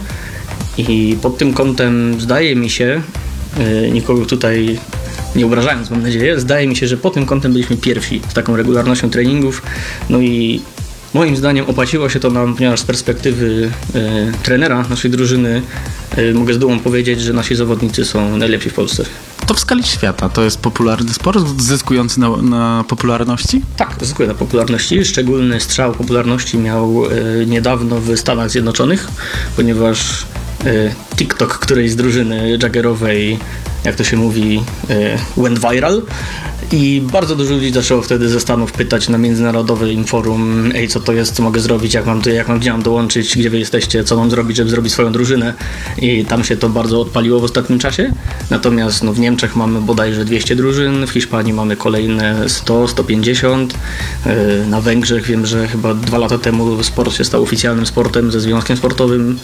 I pod tym kątem zdaje mi się, e, nikogo tutaj nie obrażając, mam nadzieję, zdaje mi się, że pod tym kątem byliśmy pierwsi z taką regularnością treningów. No i moim zdaniem opłaciło się to nam, ponieważ z perspektywy e, trenera naszej drużyny e, mogę z dumą powiedzieć, że nasi zawodnicy są najlepsi w Polsce. To w skali świata to jest popularny sport, zyskujący na, na popularności? Tak, zyskuje na popularności. Szczególny strzał popularności miał e, niedawno w Stanach Zjednoczonych, ponieważ e, TikTok którejś z drużyny Jaggerowej, jak to się mówi, e, went viral. I bardzo dużo ludzi zaczęło wtedy ze Stanów pytać na międzynarodowym forum, ej, co to jest, co mogę zrobić, jak mam tu, jak mam, gdzie mam dołączyć, gdzie wy jesteście, co mam zrobić, żeby zrobić swoją drużynę. I tam się to bardzo odpaliło w ostatnim czasie. Natomiast no, w Niemczech mamy bodajże dwieście drużyn, w Hiszpanii mamy kolejne sto, sto pięćdziesiąt. Na Węgrzech wiem, że chyba dwa lata temu sport się stał oficjalnym sportem ze związkiem sportowym.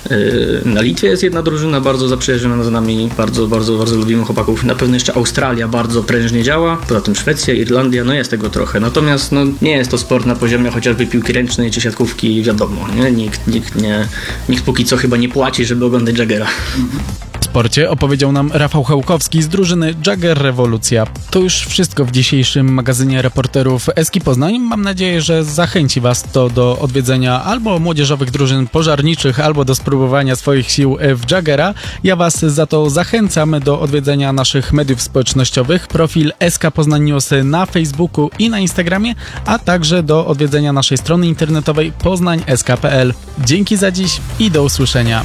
Na Litwie jest jedna drużyna bardzo zaprzyjaźniona z nami, bardzo, bardzo, bardzo lubimy chłopaków. Na pewno jeszcze Australia bardzo prężnie działa, poza tym Szwecja, Irlandia, no jest tego trochę. Natomiast no, nie jest to sport na poziomie chociażby piłki ręcznej czy siatkówki, wiadomo, nie? Nikt, nikt, nie, nikt póki co chyba nie płaci, żeby oglądać Jaggera. W sporcie opowiedział nam Rafał Chełkowski z drużyny Jagger Rewolucja. To już wszystko w dzisiejszym magazynie reporterów Eski Poznań. Mam nadzieję, że zachęci Was to do odwiedzenia albo młodzieżowych drużyn pożarniczych, albo do spróbowania swoich sił w Jaggera. Ja Was za to zachęcam do odwiedzenia naszych mediów społecznościowych, profil S K Poznań News na Facebooku i na Instagramie, a także do odwiedzenia naszej strony internetowej poznań kropka s k kropka p l. Dzięki za dziś i do usłyszenia.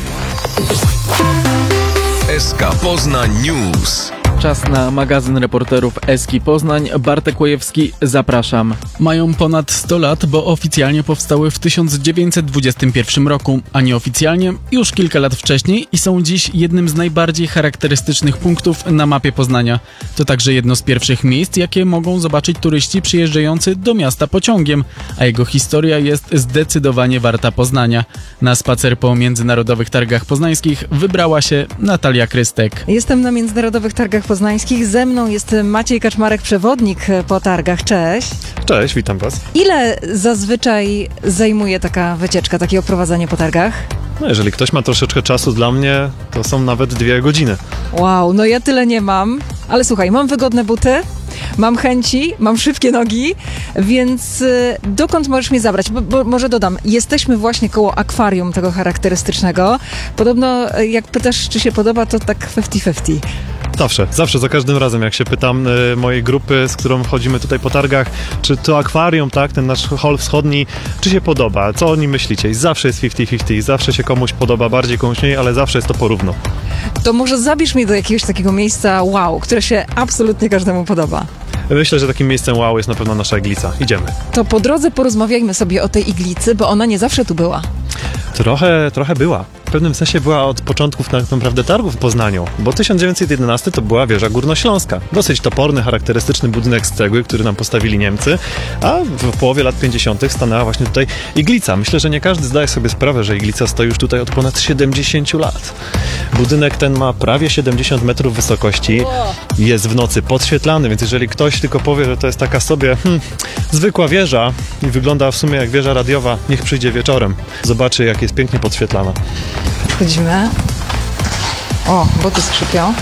S K Poznań News. Czas na magazyn reporterów Eski Poznań. Bartek Łojewski, zapraszam. Mają ponad sto lat, bo oficjalnie powstały w tysiąc dziewięćset dwudziestym pierwszym roku, a nieoficjalnie już kilka lat wcześniej i są dziś jednym z najbardziej charakterystycznych punktów na mapie Poznania. To także jedno z pierwszych miejsc, jakie mogą zobaczyć turyści przyjeżdżający do miasta pociągiem, a jego historia jest zdecydowanie warta poznania. Na spacer po Międzynarodowych Targach Poznańskich wybrała się Natalia Krystek. Jestem na Międzynarodowych Targach Poznańskich. Ze mną jest Maciej Kaczmarek, przewodnik po targach. Cześć. Cześć, witam Was. Ile zazwyczaj zajmuje taka wycieczka, takie oprowadzanie po targach? No, jeżeli ktoś ma troszeczkę czasu dla mnie, to są nawet dwie godziny. Wow, no ja tyle nie mam. Ale słuchaj, mam wygodne buty, mam chęci, mam szybkie nogi, więc y, dokąd możesz mnie zabrać? Bo, bo może dodam, jesteśmy właśnie koło akwarium tego charakterystycznego. Podobno y, jak pytasz, czy się podoba, to tak fifty fifty. Zawsze, zawsze, za każdym razem, jak się pytam y, mojej grupy, z którą chodzimy tutaj po targach, czy to akwarium, tak, ten nasz hol wschodni, czy się podoba, co o nim myślicie? I zawsze jest fifty fifty, zawsze się komuś podoba bardziej, komuś mniej, ale zawsze jest to porówno. To może zabierz mnie do jakiegoś takiego miejsca wow, które się absolutnie każdemu podoba. Myślę, że takim miejscem wow jest na pewno nasza Iglica. Idziemy. To po drodze porozmawiajmy sobie o tej iglicy, bo ona nie zawsze tu była. Trochę, trochę była. W pewnym sensie była od początków tak naprawdę targów w Poznaniu, bo tysiąc dziewięćset jedenasty to była wieża górnośląska. Dosyć toporny, charakterystyczny budynek z cegły, który nam postawili Niemcy, a w połowie lat pięćdziesiątych stanęła właśnie tutaj Iglica. Myślę, że nie każdy zdaje sobie sprawę, że Iglica stoi już tutaj od ponad siedemdziesięciu lat. Budynek ten ma prawie siedemdziesiąt metrów wysokości, jest w nocy podświetlany, więc jeżeli ktoś tylko powie, że to jest taka sobie hmm, zwykła wieża i wygląda w sumie jak wieża radiowa, niech przyjdzie wieczorem. Zobaczy, jak jest pięknie podświetlana. Wchodzimy. O, boty skrzypią.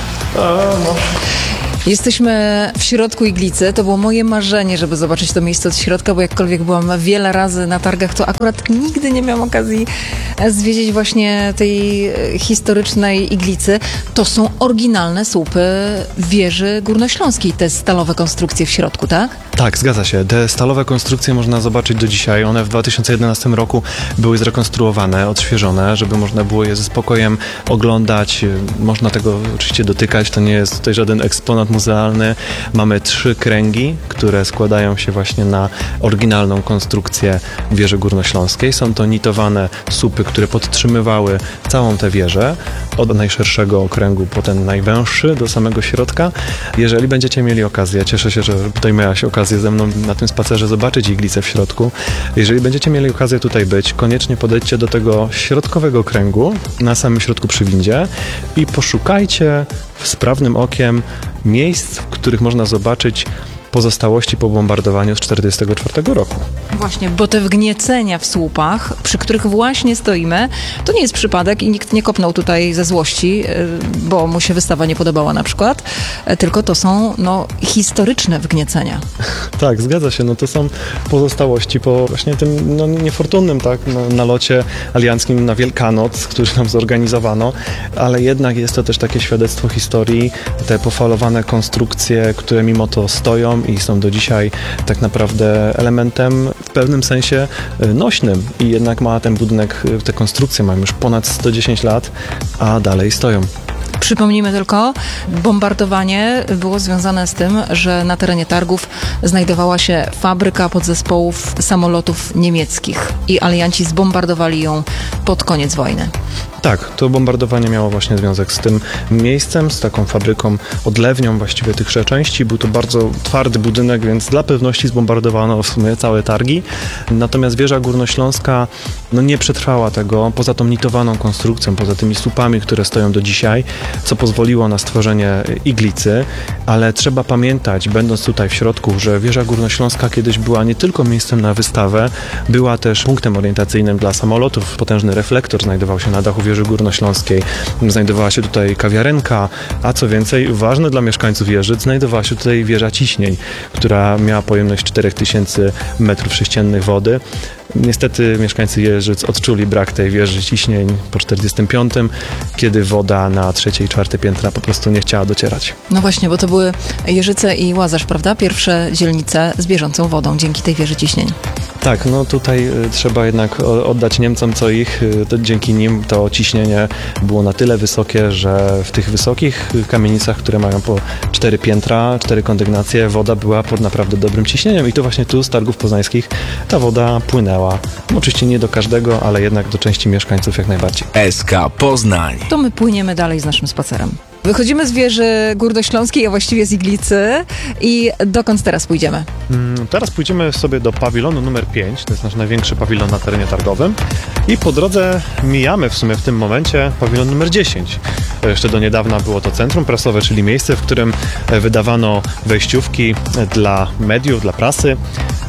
Jesteśmy w środku Iglicy. To było moje marzenie, żeby zobaczyć to miejsce od środka, bo jakkolwiek byłam wiele razy na targach, to akurat nigdy nie miałam okazji zwiedzić właśnie tej historycznej Iglicy. To są oryginalne słupy wieży górnośląskiej, te stalowe konstrukcje w środku, tak? Tak, zgadza się. Te stalowe konstrukcje można zobaczyć do dzisiaj. One w dwa tysiące jedenastym roku były zrekonstruowane, odświeżone, żeby można było je ze spokojem oglądać. Można tego oczywiście dotykać, to nie jest tutaj żaden eksponat muzealny. Mamy trzy kręgi, które składają się właśnie na oryginalną konstrukcję wieży górnośląskiej. Są to nitowane słupy, które podtrzymywały całą tę wieżę, od najszerszego okręgu po ten najwęższy do samego środka. Jeżeli będziecie mieli okazję, cieszę się, że tutaj miałaś okazję ze mną na tym spacerze zobaczyć Iglicę w środku. Jeżeli będziecie mieli okazję tutaj być, koniecznie podejdźcie do tego środkowego kręgu, na samym środku przy windzie i poszukajcie sprawnym okiem miejsc, w których można zobaczyć pozostałości po bombardowaniu z tysiąc dziewięćset czterdziestego czwartego roku. Właśnie, bo te wgniecenia w słupach, przy których właśnie stoimy, to nie jest przypadek i nikt nie kopnął tutaj ze złości, bo mu się wystawa nie podobała na przykład, tylko to są no, historyczne wgniecenia. Tak, zgadza się. No to są pozostałości po właśnie tym no, niefortunnym tak, no, nalocie alianckim na Wielkanoc, który nam zorganizowano, ale jednak jest to też takie świadectwo historii, te pofalowane konstrukcje, które mimo to stoją i są do dzisiaj tak naprawdę elementem w pewnym sensie nośnym i jednak ma ten budynek, te konstrukcje mają już ponad sto dziesięć lat, a dalej stoją. Przypomnijmy tylko, bombardowanie było związane z tym, że na terenie targów znajdowała się fabryka podzespołów samolotów niemieckich i alianci zbombardowali ją pod koniec wojny. Tak, to bombardowanie miało właśnie związek z tym miejscem, z taką fabryką, odlewnią właściwie tychże części. Był to bardzo twardy budynek, więc dla pewności zbombardowano w sumie całe targi. Natomiast wieża górnośląska no, nie przetrwała tego, poza tą nitowaną konstrukcją, poza tymi słupami, które stoją do dzisiaj, co pozwoliło na stworzenie Iglicy, ale trzeba pamiętać, będąc tutaj w środku, że wieża górnośląska kiedyś była nie tylko miejscem na wystawę, była też punktem orientacyjnym dla samolotów. Potężny reflektor znajdował się na dachu wieży górnośląskiej. Znajdowała się tutaj kawiarenka, a co więcej, ważne dla mieszkańców Jeżyc, znajdowała się tutaj wieża ciśnień, która miała pojemność cztery tysiące metrów sześciennych wody. Niestety mieszkańcy Jeżyc odczuli brak tej wieży ciśnień po czterdziestym piątym, kiedy woda na trzecie i czwarte piętra po prostu nie chciała docierać. No właśnie, bo to były Jeżyce i Łazarz, prawda? Pierwsze dzielnice z bieżącą wodą dzięki tej wieży ciśnień. Tak, no tutaj y, trzeba jednak o, oddać Niemcom co ich. Y, to dzięki nim to ciśnienie było na tyle wysokie, że w tych wysokich kamienicach, które mają po cztery piętra, cztery kondygnacje, woda była pod naprawdę dobrym ciśnieniem i to właśnie tu z targów poznańskich ta woda płynęła. No, oczywiście nie do każdego, ale jednak do części mieszkańców jak najbardziej. S K Poznań. To my płyniemy dalej z naszym spacerem. Wychodzimy z wieży górnośląskiej, a właściwie z Iglicy. I dokąd teraz pójdziemy? Hmm, teraz pójdziemy sobie do pawilonu numer pięć, to jest nasz największy pawilon na terenie targowym. I po drodze mijamy w sumie w tym momencie pawilon numer dziesięć. Jeszcze do niedawna było to centrum prasowe, czyli miejsce, w którym wydawano wejściówki dla mediów, dla prasy.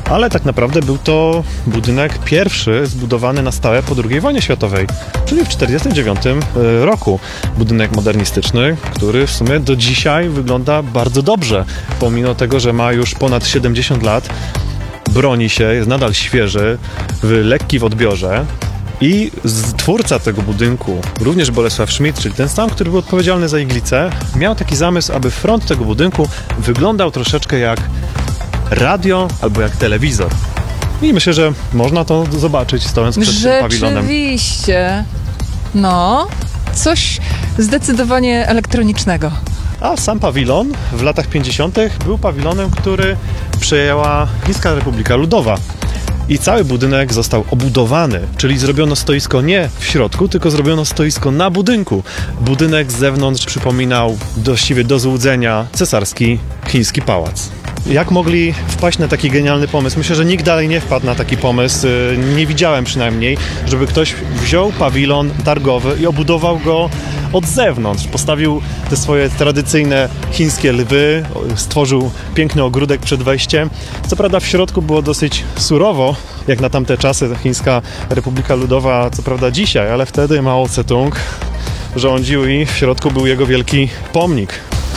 ale tak naprawdę był to budynek pierwszy zbudowany na stałe po drugiej wojnie światowej, czyli w tysiąc dziewięćset czterdziestym dziewiątym roku. Budynek modernistyczny, który w sumie do dzisiaj wygląda bardzo dobrze, pomimo tego, że ma już ponad siedemdziesiąt lat, broni się, jest nadal świeży, w lekki w odbiorze. I twórca tego budynku, również Bolesław Schmidt, czyli ten sam, który był odpowiedzialny za iglicę, miał taki zamysł, aby front tego budynku wyglądał troszeczkę jak radio albo jak telewizor. I myślę, że można to zobaczyć stojąc przed tym pawilonem. Rzeczywiście. No, coś zdecydowanie elektronicznego. A sam pawilon w latach pięćdziesiątych był pawilonem, który przejęła Chińska Republika Ludowa. I cały budynek został obudowany, czyli zrobiono stoisko nie w środku, tylko zrobiono stoisko na budynku. Budynek z zewnątrz przypominał właściwie do złudzenia cesarski chiński pałac. Jak mogli wpaść na taki genialny pomysł? Myślę, że nikt dalej nie wpadł na taki pomysł, nie widziałem przynajmniej, żeby ktoś wziął pawilon targowy i obudował go od zewnątrz. Postawił te swoje tradycyjne chińskie lwy, stworzył piękny ogródek przed wejściem. Co prawda w środku było dosyć surowo, jak na tamte czasy, Chińska Republika Ludowa, co prawda dzisiaj, ale wtedy Mao Tse-tung rządził i w środku był jego wielki pomnik.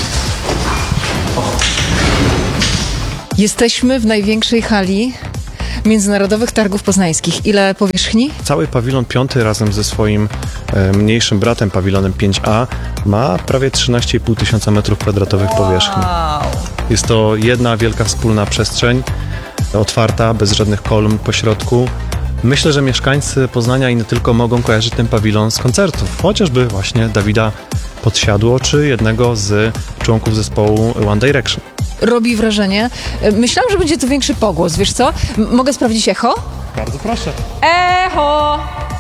Jesteśmy w największej hali Międzynarodowych Targów Poznańskich. Ile powierzchni? Cały pawilon piąty razem ze swoim e, mniejszym bratem, pawilonem pięć A, ma prawie trzynaście i pół tysiąca metrów kwadratowych powierzchni. Jest to jedna wielka wspólna przestrzeń, otwarta, bez żadnych kolumn po środku. Myślę, że mieszkańcy Poznania i nie tylko mogą kojarzyć ten pawilon z koncertów, chociażby właśnie Dawida Podsiadło, czy jednego z członków zespołu One Direction. Robi wrażenie. Myślałam, że będzie to większy pogłos, wiesz co? M- mogę sprawdzić echo? Bardzo proszę. Echo!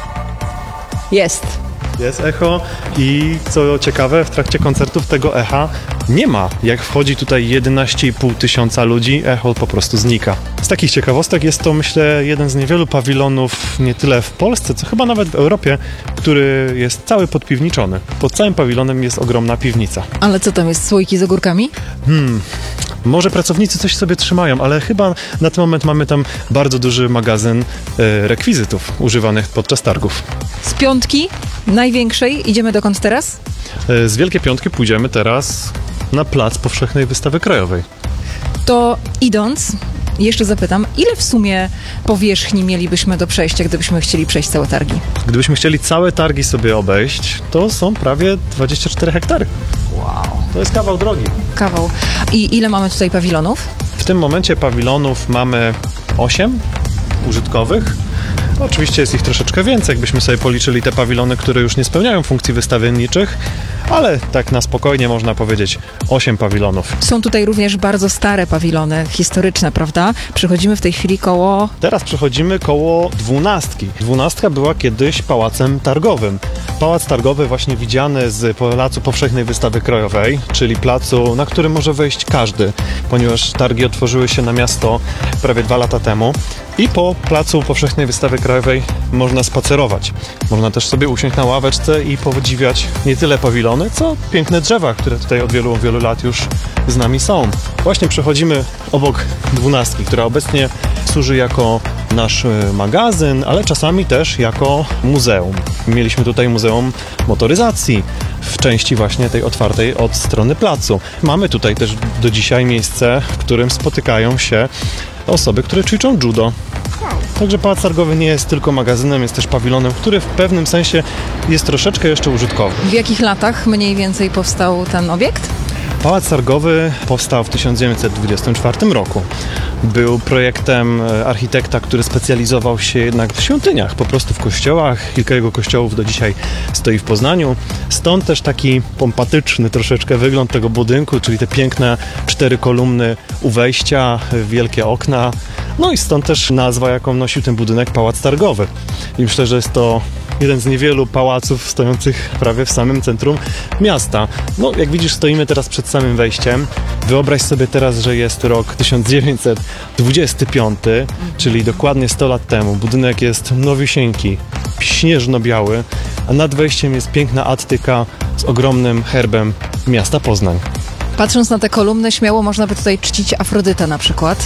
Jest. Jest echo i co ciekawe, w trakcie koncertów tego echa nie ma. Jak wchodzi tutaj jedenaście i pół tysiąca ludzi, echo po prostu znika. Z takich ciekawostek jest to, myślę, jeden z niewielu pawilonów, nie tyle w Polsce, co chyba nawet w Europie, który jest cały podpiwniczony. Pod całym pawilonem jest ogromna piwnica. Ale co tam jest, słoiki z ogórkami? Hmm... Może pracownicy coś sobie trzymają, ale chyba na ten moment mamy tam bardzo duży magazyn e, rekwizytów używanych podczas targów. Z piątki, największej, idziemy dokąd teraz? E, z Wielkiej Piątki pójdziemy teraz na plac Powszechnej Wystawy Krajowej. To idąc, jeszcze zapytam, ile w sumie powierzchni mielibyśmy do przejścia, gdybyśmy chcieli przejść całe targi? Gdybyśmy chcieli całe targi sobie obejść, to są prawie dwadzieścia cztery hektary. Wow. To jest kawał drogi. Kawał. I ile mamy tutaj pawilonów? W tym momencie pawilonów mamy osiem użytkowych. Oczywiście jest ich troszeczkę więcej, jakbyśmy sobie policzyli te pawilony, które już nie spełniają funkcji wystawienniczych, ale tak na spokojnie można powiedzieć osiem pawilonów. Są tutaj również bardzo stare pawilony, historyczne, prawda? Przechodzimy w tej chwili koło... Teraz przechodzimy koło dwunastki. Dwunastka była kiedyś pałacem targowym. Pałac targowy właśnie widziany z Placu Powszechnej Wystawy Krajowej, czyli placu, na który może wejść każdy, ponieważ targi otworzyły się na miasto prawie dwa lata temu. I po Placu Powszechnej Wystawy Krajowej można spacerować. Można też sobie usiąść na ławeczce i podziwiać nie tyle pawilony, co piękne drzewa, które tutaj od wielu, wielu lat już z nami są. Właśnie przechodzimy obok dwunastki, która obecnie służy jako nasz magazyn, ale czasami też jako muzeum. Mieliśmy tutaj Muzeum Motoryzacji w części właśnie tej otwartej od strony placu. Mamy tutaj też do dzisiaj miejsce, w którym spotykają się osoby, które ćwiczą judo. Także Pałac Targowy nie jest tylko magazynem, jest też pawilonem, który w pewnym sensie jest troszeczkę jeszcze użytkowy. W jakich latach mniej więcej powstał ten obiekt? Pałac Targowy powstał w tysiąc dziewięćset dwudziestym czwartym roku. Był projektem architekta, który specjalizował się jednak w świątyniach, po prostu w kościołach. Kilka jego kościołów do dzisiaj stoi w Poznaniu. Stąd też taki pompatyczny troszeczkę wygląd tego budynku, czyli te piękne cztery kolumny u wejścia, wielkie okna. No i stąd też nazwa, jaką nosił ten budynek, Pałac Targowy. I myślę, że jest to jeden z niewielu pałaców stojących prawie w samym centrum miasta. No, jak widzisz, stoimy teraz przed samym wejściem. Wyobraź sobie teraz, że jest rok tysiąc dziewięćset dwudziesty piąty, czyli dokładnie sto lat temu. Budynek jest nowisieńki, śnieżno-biały, a nad wejściem jest piękna attyka z ogromnym herbem miasta Poznań. Patrząc na te kolumny, śmiało można by tutaj czcić Afrodytę na przykład.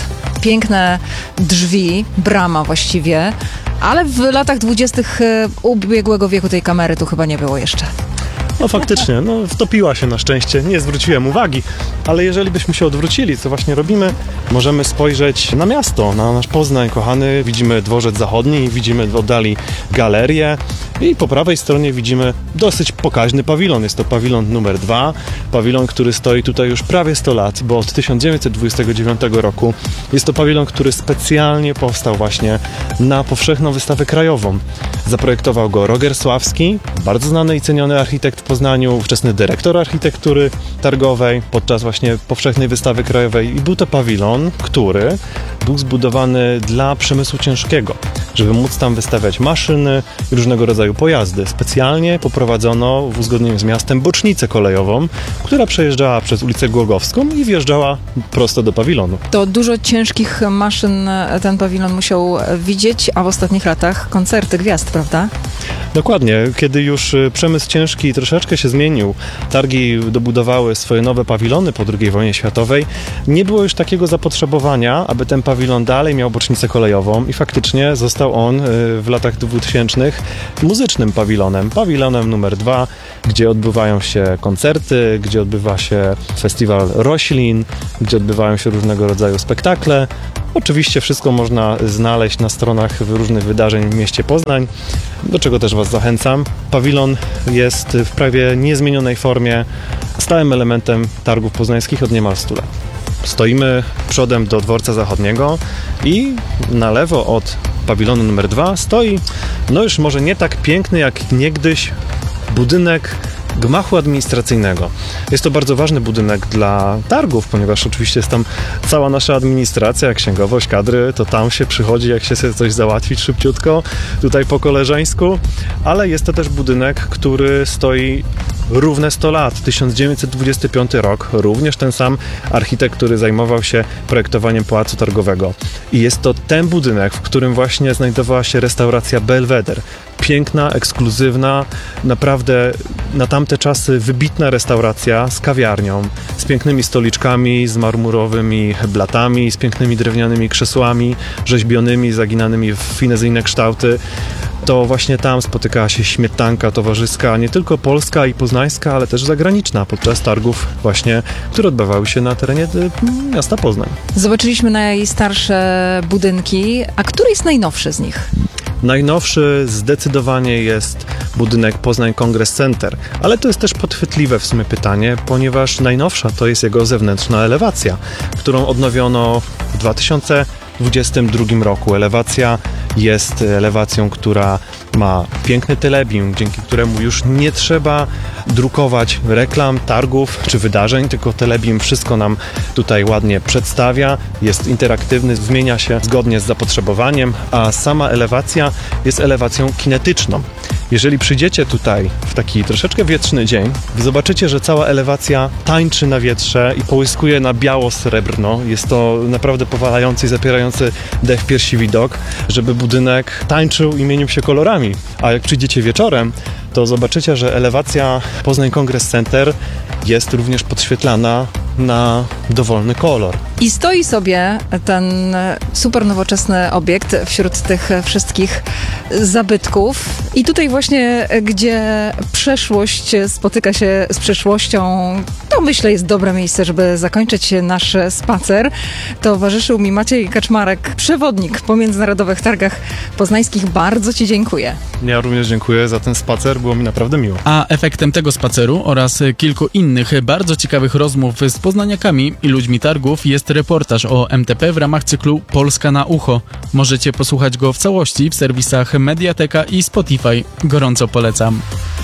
piękne drzwi, brama właściwie, ale w latach dwudziestych ubiegłego wieku tej kamery tu chyba nie było jeszcze. No faktycznie, no wtopiła się na szczęście, nie zwróciłem uwagi, ale jeżeli byśmy się odwrócili, co właśnie robimy, możemy spojrzeć na miasto, na nasz Poznań kochany, widzimy dworzec zachodni, widzimy w oddali galerię i po prawej stronie widzimy dosyć pokaźny pawilon, jest to pawilon numer dwa, pawilon, który stoi tutaj już prawie sto lat, bo od tysiąc dziewięćset dwudziestego dziewiątego roku jest to pawilon, który specjalnie powstał właśnie na powszechną wystawę krajową. Zaprojektował go Roger Sławski, bardzo znany i ceniony architekt w Poznaniu, ówczesny dyrektor architektury targowej podczas właśnie powszechnej wystawy krajowej i był to pawilon, który był zbudowany dla przemysłu ciężkiego, żeby móc tam wystawiać maszyny i różnego rodzaju pojazdy. Specjalnie poprowadzono w uzgodnieniu z miastem bocznicę kolejową, która przejeżdżała przez ulicę Głogowską i wjeżdżała prosto do pawilonu. To dużo ciężkich maszyn ten pawilon musiał widzieć, a w ostatnich latach koncerty gwiazd, prawda? Dokładnie. Kiedy już przemysł ciężki troszeczkę się zmienił, targi dobudowały swoje nowe pawilony po drugiej wojnie światowej, nie było już takiego zapotrzebowania, aby ten pawilon dalej miał bocznicę kolejową i faktycznie został on w latach dwutysięcznych muzycznym pawilonem. Pawilonem numer dwa, gdzie odbywają się koncerty, gdzie odbywa się festiwal roślin, gdzie odbywają się różnego rodzaju spektakle. Oczywiście wszystko można znaleźć na stronach różnych wydarzeń w mieście Poznań, do czego też Was zachęcam. Pawilon jest w prawie niezmienionej formie stałym elementem targów poznańskich od niemal stu lat. Stoimy przodem do dworca zachodniego i na lewo od pawilonu numer dwa stoi, no już może nie tak piękny jak niegdyś, budynek gmachu administracyjnego. Jest to bardzo ważny budynek dla targów, ponieważ oczywiście jest tam cała nasza administracja, księgowość, kadry, to tam się przychodzi, jak się chce coś załatwić szybciutko, tutaj po koleżeńsku, ale jest to też budynek, który stoi równe sto lat, tysiąc dziewięćset dwudziesty piąty rok, również ten sam architekt, który zajmował się projektowaniem Pałacu Targowego. I jest to ten budynek, w którym właśnie znajdowała się restauracja Belweder. Piękna, ekskluzywna, naprawdę na tamte czasy wybitna restauracja z kawiarnią, z pięknymi stoliczkami, z marmurowymi blatami, z pięknymi drewnianymi krzesłami, rzeźbionymi, zaginanymi w finezyjne kształty. To właśnie tam spotykała się śmietanka towarzyska, nie tylko polska i poznańska, ale też zagraniczna podczas targów właśnie, które odbywały się na terenie miasta Poznań. Zobaczyliśmy najstarsze budynki, a który jest najnowszy z nich? Najnowszy zdecydowanie jest budynek Poznań Congress Center, ale to jest też podchwytliwe w sumie pytanie, ponieważ najnowsza to jest jego zewnętrzna elewacja, którą odnowiono w dwa tysiące dwudziestym drugim roku. Elewacja jest elewacją, która ma piękny telebim, dzięki któremu już nie trzeba drukować reklam, targów czy wydarzeń, tylko telebim wszystko nam tutaj ładnie przedstawia, jest interaktywny, zmienia się zgodnie z zapotrzebowaniem, a sama elewacja jest elewacją kinetyczną. Jeżeli przyjdziecie tutaj w taki troszeczkę wietrzny dzień, zobaczycie, że cała elewacja tańczy na wietrze i połyskuje na biało-srebrno. Jest to naprawdę powalający i zapierający dech w piersi widok, żeby budynek tańczył i mienił się kolorami. A jak przyjdziecie wieczorem, to zobaczycie, że elewacja Poznań Congress Center jest również podświetlana na dowolny kolor. I stoi sobie ten super nowoczesny obiekt wśród tych wszystkich zabytków. I tutaj właśnie, gdzie przeszłość spotyka się z przyszłością, to myślę jest dobre miejsce, żeby zakończyć nasz spacer. Towarzyszył mi Maciej Kaczmarek, przewodnik po Międzynarodowych Targach Poznańskich. Bardzo Ci dziękuję. Ja również dziękuję za ten spacer, było mi naprawdę miło. A efektem tego spaceru oraz kilku innych bardzo ciekawych rozmów z poznaniakami i ludźmi targów jest reportaż o M T P w ramach cyklu Polska na ucho. Możecie posłuchać go w całości w serwisach Mediateka i Spotify. Gorąco polecam.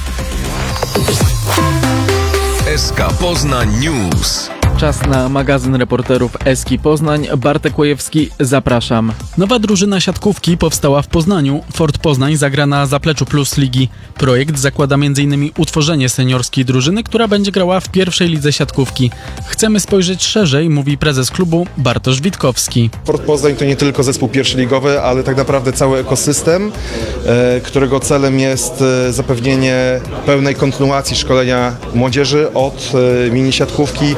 S K Poznań News. Czas na magazyn reporterów Eski Poznań. Bartek Łojewski, zapraszam. Nowa drużyna siatkówki powstała w Poznaniu. Fort Poznań zagra na zapleczu Plus Ligi. Projekt zakłada między innymi utworzenie seniorskiej drużyny, która będzie grała w pierwszej lidze siatkówki. Chcemy spojrzeć szerzej, mówi prezes klubu Bartosz Witkowski. Fort Poznań to nie tylko zespół pierwszoligowy, ale tak naprawdę cały ekosystem, e, którego celem jest e, zapewnienie pełnej kontynuacji szkolenia młodzieży od e, mini siatkówki właśnie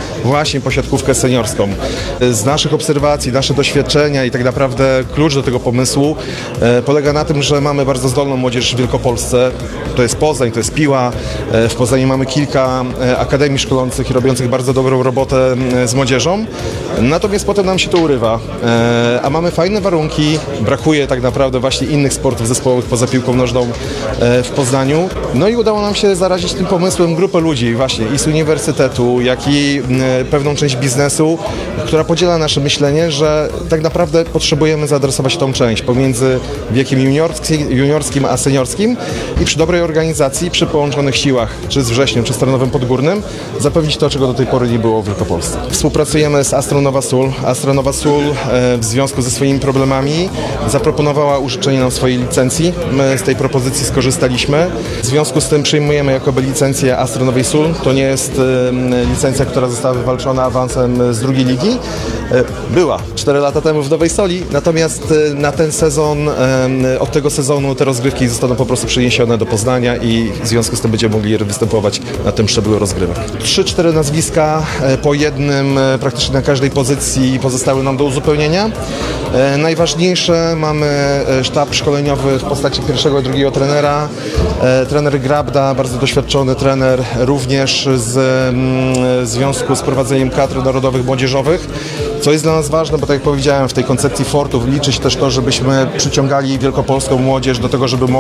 właśnie po siatkówkę seniorską. Z naszych obserwacji, nasze doświadczenia i tak naprawdę klucz do tego pomysłu e, polega na tym, że mamy bardzo zdolną młodzież w Wielkopolsce. To jest Poznań, to jest Piła. E, w Poznaniu mamy kilka e, akademii szkolących i robiących bardzo dobrą robotę e, z młodzieżą. Natomiast potem nam się to urywa. E, a mamy fajne warunki. Brakuje tak naprawdę właśnie innych sportów zespołowych poza piłką nożną e, w Poznaniu. No i udało nam się zarazić tym pomysłem grupę ludzi właśnie i z uniwersytetu, jak i e, pewną część biznesu, która podziela nasze myślenie, że tak naprawdę potrzebujemy zaadresować tą część pomiędzy wiekiem juniorskim, juniorskim a seniorskim i przy dobrej organizacji, przy połączonych siłach, czy z Wrześniem, czy z Tarnowem Podgórnym, zapewnić to, czego do tej pory nie było w Wielkopolsce. Współpracujemy z Astronowa Sól. Astronowa Sól e, w związku ze swoimi problemami zaproponowała użyczenie nam swojej licencji. My z tej propozycji skorzystaliśmy. W związku z tym przyjmujemy jakoby licencję Astronowej Sól. To nie jest e, licencja, która została wywalczona awansem z drugiej ligi. E, była cztery lata temu w Nowej Soli, natomiast e, na ten sezon, e, od tego sezonu te rozgrywki zostaną po prostu przeniesione do Poznania i w związku z tym będziemy mogli występować na tym szczeblu rozgrywek. Trzy, cztery nazwiska e, po jednym e, praktycznie na każdej pozycji pozostały nam do uzupełnienia. E, najważniejsze, mamy e, sztab szkoleniowy w postaci pierwszego i drugiego trenera. E, trener Grabda, bardzo doświadczony trener, również z mm, w związku z prowadzeniem kadr narodowych młodzieżowych, co jest dla nas ważne, bo tak jak powiedziałem, w tej koncepcji Fortów liczy się też to, żebyśmy przyciągali wielkopolską młodzież do tego, żeby